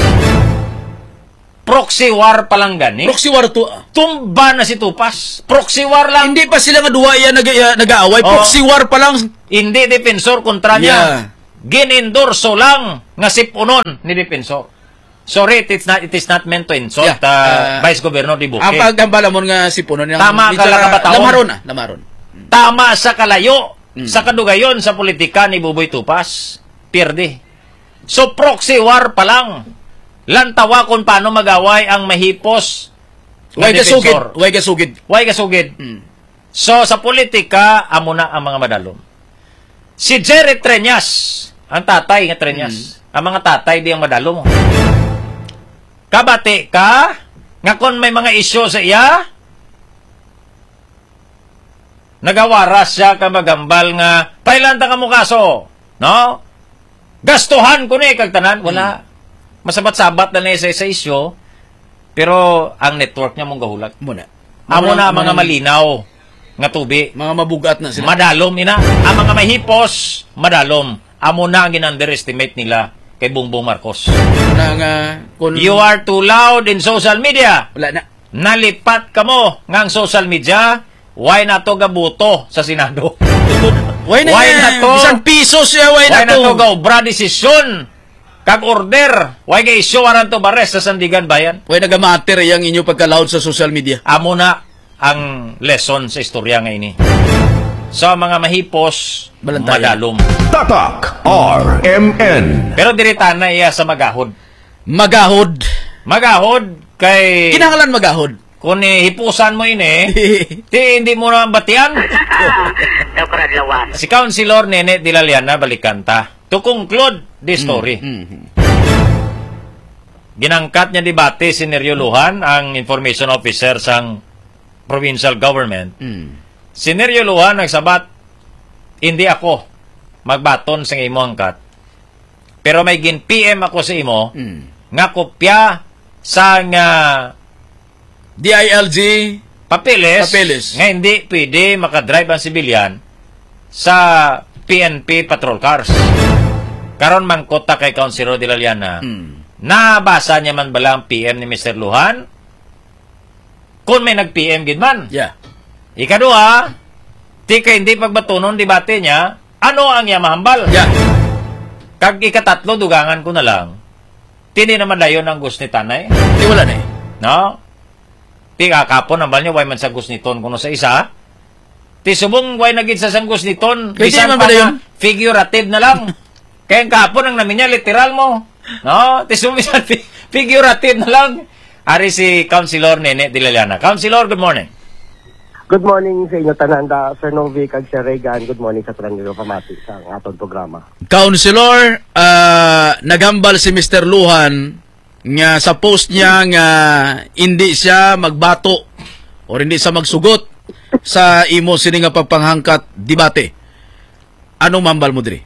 Proxy war pa lang gani.
Proxy war to.
Tumba na si Tupas. Proxy war lang.
Hindi pa sila nga duwa yan nag- nag-aaway. Oh. Proxy war pa lang.
Hindi defensor kontra niya. Yeah. Ginendorso lang nga sipunon ni defensor. Sorry, it is not it is not meant to insult yeah. uh, uh, Vice Governor Di Buke.
Ang pagdambala mo nga sipunon yang
tama ka lakabataon.
Lamaron na, lamaron.
Tama sa kalayo, hmm. sa kadugayon sa politika ni Buboy Tupas, pierde. So proxy war pa lang. Lantawa kung paano magaway ang mahipos.
Way gasugid, way gasugid.
Way gasugid. Hmm. So sa politika amo na ang mga madalom. Si Jerry Treñas Ang tatay nga trenyas. Hmm. Ang mga tatay di ang madalo mo. Kabati ka, nga kon may mga isyo sa iya, nagawaras siya ka magambal nga, pailanta ka mo kaso, no? Gastuhan ko ni kagtanan, wala. Hmm. Masabat-sabat na na isa sa isyo, pero ang network niya mong gahulat.
Muna.
Amo na mga malinaw nga tubi.
Mga mabugat na sila.
Madalom ina. Ang mga mahipos, madalom. Amo na ang in-underestimate nila kay Bongbong Marcos.
Na nga, kun...
You are too loud in social media.
Wala na.
Nalipat ka mo nga ang social media, why na to gabuto sa Senado?
Why na,
why na to?
Isang piso siya, why,
why
na to?
Why na to gaubra desisyon? Kag order, why kay issue aran to bares sa Sandigan Bayan?
Why nagamatter yang inyo pagka-loud sa social media?
Amo na ang lesson sa istorya nga ini. Sa mga mahipos,
Balantayan.
madalom.
Tatak R M N.
Pero diritan na iya sa magahod.
Magahod.
Magahod kay...
Kinahanglan magahod.
Kung eh, hipusan mo ini, ti hindi mo naman batian. Si Councilor Nene Dilaliana balikan ta. To conclude the story. Mm, mm, Ginangkat niya debate si Neryo Lujan, ang information officer sang provincial government. Mm. Si Neryo Lujan nagsabat, hindi ako magbaton sa imo angkat. Pero may gin P M ako sa imo, mm. nga kopya sa nga
D I L G
papeles,
papeles
nga hindi pwede makadrive ang sibilyan sa P N P patrol cars. Karon mangkota kay Councilor Dilaliana, mm. nabasa niya man bala ang P M ni Mister Lujan? Kung may nag-P M gid man.
Yeah.
Ikaduha, di ka hindi pagbatunon debate niya, ano ang iya mahambal?
Yeah.
Kag ikatatlo, dugangan ko na lang, tindi naman dayon ang gusto ni Tanay.
Di wala na eh.
No? Ti kakapon, nambal niya, way man sa gusto ni Ton kuno sa isa. Ti subong, way naging sa sang gusto ni Ton, bisan pa na figurative na lang. Kaya kapon, ang namin niya, literal mo. No? Ti subong, bisan figurative na lang. Ari si Councilor Nene Dilaliana. Councilor, good morning.
Good morning sa inyo tanan, da Sir Novic ag Sir Regan. Good morning sa Tranquilo Pamati sa atong programa.
Councilor, uh, nagambal si Mister Lujan nga sa post niya nga hindi siya magbato o hindi siya magsugot sa imo sini nga pagpanghangkat debate. Anong mambal mo diri?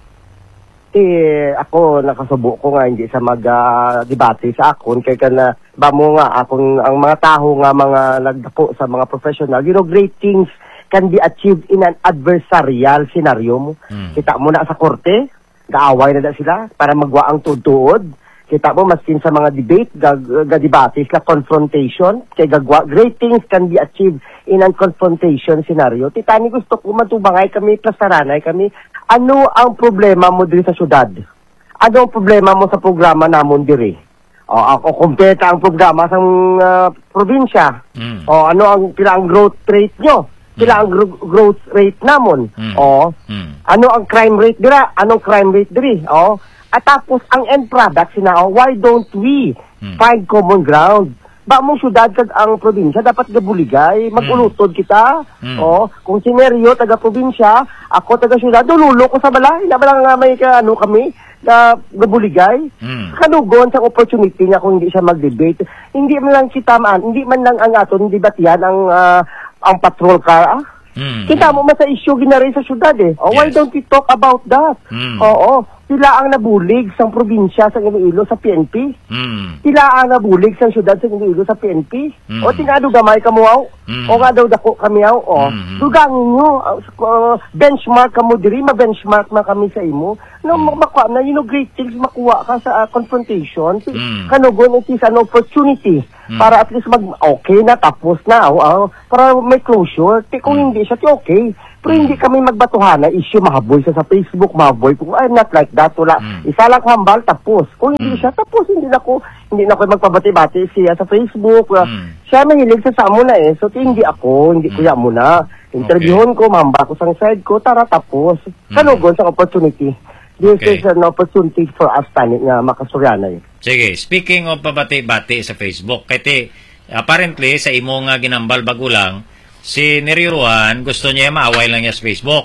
Eh, ako nakasubo ko nga hindi sa mag-debate uh, sa akon kay kana ba mo nga akong ang mga taho nga mga nagdako sa mga professional, you know, great things can be achieved in an adversarial scenario mo. Hmm. Kita mo na sa korte, gaaway na da sila para magwa ang tutuod. Kita mo maskin sa mga debate, ga-debate ga sa confrontation, kay gagwa great things can be achieved in an confrontation scenario. Titani gusto ko matubangay kami, plasaranay kami. Ano ang problema mo diri sa syudad? Ano ang problema mo sa programa namon diri? O ako kumpeta ang programa sa uh, probinsya. Mm. O ano ang pila ang growth rate nyo? Pila mm. ang gro- growth rate namon? Mm. O mm. ano ang crime rate dira? Anong crime rate diri? O at tapos ang end product sina, oh, why don't we mm. find common ground? Ba mong syudad kag ang probinsya dapat gabuligay, magulutod kita. Mm. O kung si Neryo taga probinsya, ako taga syudad, dululo ko sa balay, na bala nga may ka, ano kami na gabuligay. Mm. Kanugon sa opportunity niya kung hindi siya mag-debate. Hindi man lang kita man, hindi man lang ang aton debatihan ang uh, ang patrol car. Ah? Mm. Kita mo man sa issue ginari sa syudad eh. Oh, yes. Why don't we talk about that? Mm. Oo. Sila ang nabulig sa probinsya sa Iloilo sa P N P. Mm. Sila ang nabulig sa syudad sa Iloilo sa P N P. Mm. O tingado gamay kamuaw. Mm. O nga daw dako kami aw. O mm. dugangin nyo. Uh, benchmark kamo diri, ma-benchmark man kami sa imo. No, mm. makuha na, you know, great things makuha ka sa uh, confrontation. Mm. Kanugon, it is an opportunity mm. para at least mag, okay na, tapos na. Uh, para may closure. Kung mm. hindi siya, okay. Pero hindi kami magbatuhan na issue, mahaboy siya sa Facebook, mahaboy ko, I'm not like that, wala. Mm. Isa lang hambal, tapos. Kung hindi mm. siya, tapos, hindi na ko, hindi na ko magpabati-bati siya sa Facebook. Mm. Siya mahilig sa samo na eh, so hindi ako, hindi mm. kuya mo na. Interviewon okay. ko, mahamba ko sa side ko, tara tapos. Mm. Kanugon sa opportunity. This okay. is an opportunity for us tani nga makasuryanay.
Sige, speaking of pabati-bati sa Facebook, kaya apparently sa imo nga ginambal bagulang, si Neryo Lujan, gusto niya maaway lang niya sa Facebook.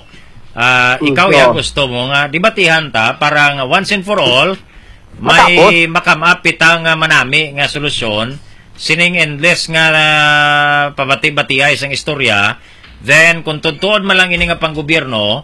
Ah,
Mm,
ikaw
so-
ya gusto mo nga dibatihan ta para nga once and for all may makamapit ang nga manami nga solusyon sining endless nga uh, pabati-bati ay isang istorya. Then kung tutuod man lang ini nga panggobyerno,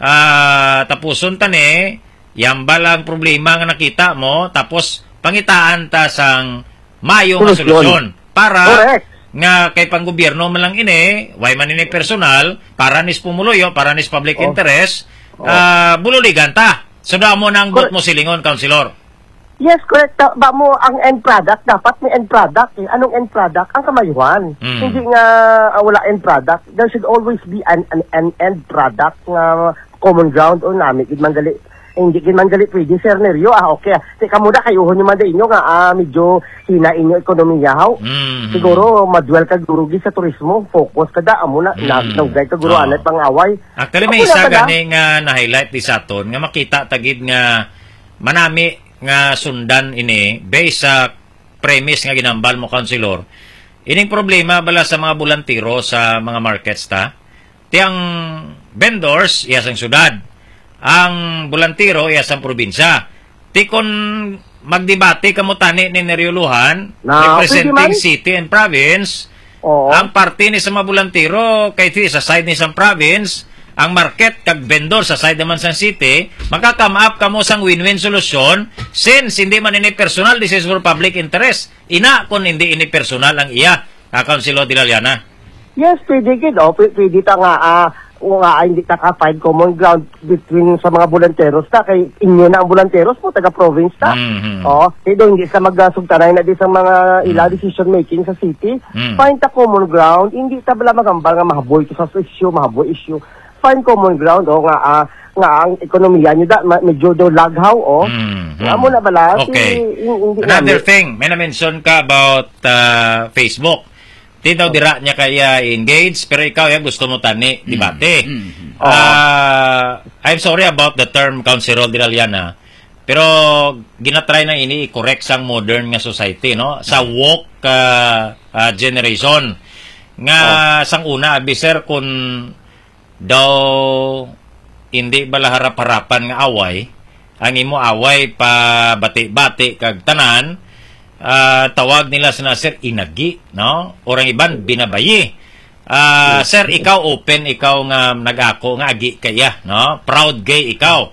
ah tapuson tani yambal ang problema nga nakita mo tapos pangitaan ta sang mayo nga solusyon para
Correct.
nga kay panggobyerno man lang ini way man ini personal para nis pumuluyo para nis public
Oh.
interest ah bululigan ta so da mo nang mo silingon councilor.
Yes, correct. Ta- Ba mo, ang end product, dapat may end product. Eh. Anong end product? Ang kamayuhan.
Mm.
Hindi nga ah, wala end product. There should always be an, an, an end product nga common ground o namin. Hindi man gali, eh, hindi man gali pwede, Sir Nerio. Ah, okay. Teka muna, kayuhon nyo man din inyo nga, ah, medyo hina inyo ekonomiya. How?
Mm.
Siguro, madwell ka gurugi sa turismo. Focus ka da. Amo na, mm. naugay ka guru,
Oo.
anat pang away.
Actually may
Ako na
isa
ba na?
gani nga na-highlight di sa aton nga makita tagid nga manami nga sundan ini based sa premise nga ginambal mo councilor. Ining problema bala sa mga bulantiro sa mga markets ta. Tiyang vendors iyas ang syudad. Ang bulantiro iyas ang probinsya. Ti kon magdebate kamo tani ni Nerioluhan
Na,
representing
pwede man.
city and province.
Oo.
Ang parte ni sa mga bulantiro kay ti sa side ni sa province, ang market kag vendor sa side naman sa city, makakam up kamo sang win-win solusyon since hindi man ini personal, this is for public interest. Ina kung hindi ini personal ang iya, ah, Councilor Dilaliana.
Yes, pwede gid. Oh, P- pwede ta nga, ah, o nga, ah, hindi ta ka-find common ground between sa mga volunteers ta. Kay inyo na ang volunteers mo, taga-province ta.
Mhm.
Oh, kaya hindi sa magasugtanay na di sa mga ila decision making sa city.
Mm.
Find ta common ground. Hindi ta bala magambal nga mahaboy to sa issue, mahaboy issue. Find common ground, o nga, ah, nga ang ekonomiya nyo da, ma- medyo daw laghaw, o.
Mhm.
Nga mo na bala.
Okay.
Si, hindi
Another
namin-
thing, may na-mention ka about uh, Facebook. Di daw dira niya kaya engage, pero ikaw ya gusto mo tani debate. Uh, I'm sorry about the term Councilor Dilaliana, pero ginatry na ini i-correct sang modern nga society, no? Sa woke uh, uh, generation. Nga sang una, abiser kung daw hindi bala harap-harapan nga away, ang imo away pa bati-bati kag tanan, ah, tawag nila sa sir inagi, no? Orang iban binabayi. Ah, sir, ikaw open, ikaw nga nag-ako nga agi kaya, no? Proud gay ikaw.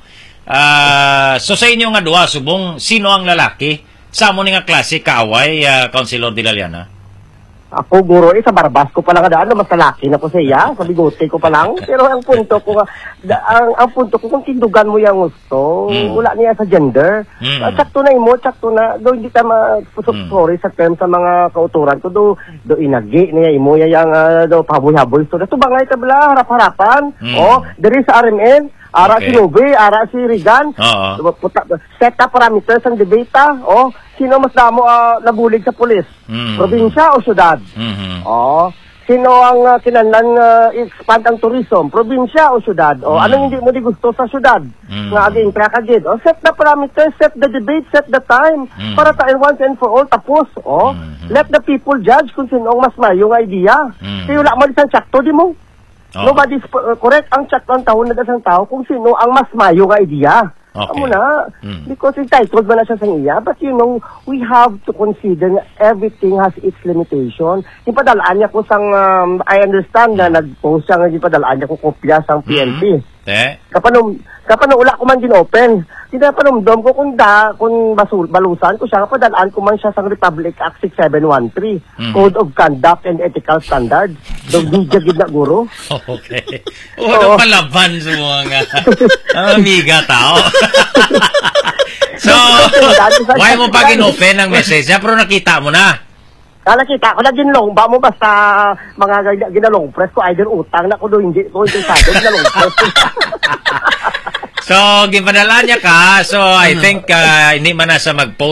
Ah, so sa inyo nga duha subong sino ang lalaki sa mo ni nga klase kaaway, uh, Councilor Dilaliana?
Ako, guro, eh, sa barbas ko pa lang daan, mas kalaki na ko sa iya, sa bigote ko pa lang. Pero ang punto ko, nga, da, ang, ang punto ko, kung tindugan mo yung gusto,
Mm.
wala niya sa gender.
Mm.
Uh, sakto na imo, sakto na, do hindi ta ma-sorry sa term sa mga kauturan ko, do, do inagi niya, imo ya yung, uh, do, pahaboy-haboy. So, ito ba nga ito bala, harap-harapan?
Mm.
Oh, there is R M N, ara
Okay.
si Nube, ara si Regan.
Oo.
Puta, set up parameters ang debate, ah. Oh, sino mas damo uh, nabulig sa pulis?
Mm.
Probinsya o syudad?
Mhm.
Oh, sino ang uh, kinanlan uh, expand ang tourism? Probinsya o syudad? O,
Mm.
anong hindi mo di gusto sa syudad?
Mm.
Nga aging trakagid. O, set the parameters, set the debate, set the time.
Mm.
Para tayo once and for all tapos. O, let the people judge kung sino ang mas mayong idea.
Mm.
Kaya wala mo isang tsakto, di mo?
Oo.
Nobody's uh, correct ang tsakto ang taon na dasang tao kung sino ang mas mayong idea.
Okay.
Amo na.
Mm.
Because entitled ba na siya sa iya? But you know, we have to consider na everything has its limitation. Yung padalaan niya ko sang, um, I understand na nag-post siya nga yung padalaan niya ko kopya sang P N P.
Eh?
Kapanom, kapanom ula ko man din-open. Hindi na panomdom ko kung da, kung basul, balusan ko siya, kapadalaan ko man siya sang Republic Act six seven one three,
Mm.
Code of Conduct and Ethical Standards. Dog di jagid na guro.
Okay. O, ano palaban sa mga uh, amiga tao. So, why mo pa gin-open ang message niya, pero nakita mo na.
Kala kita ko na ginlong ba mo basta mga gina- ginalong press ko either utang na ko do hindi ko interesado ginalong press.
So, gipadala niya ka. So, I think uh, hindi man na sa mag-post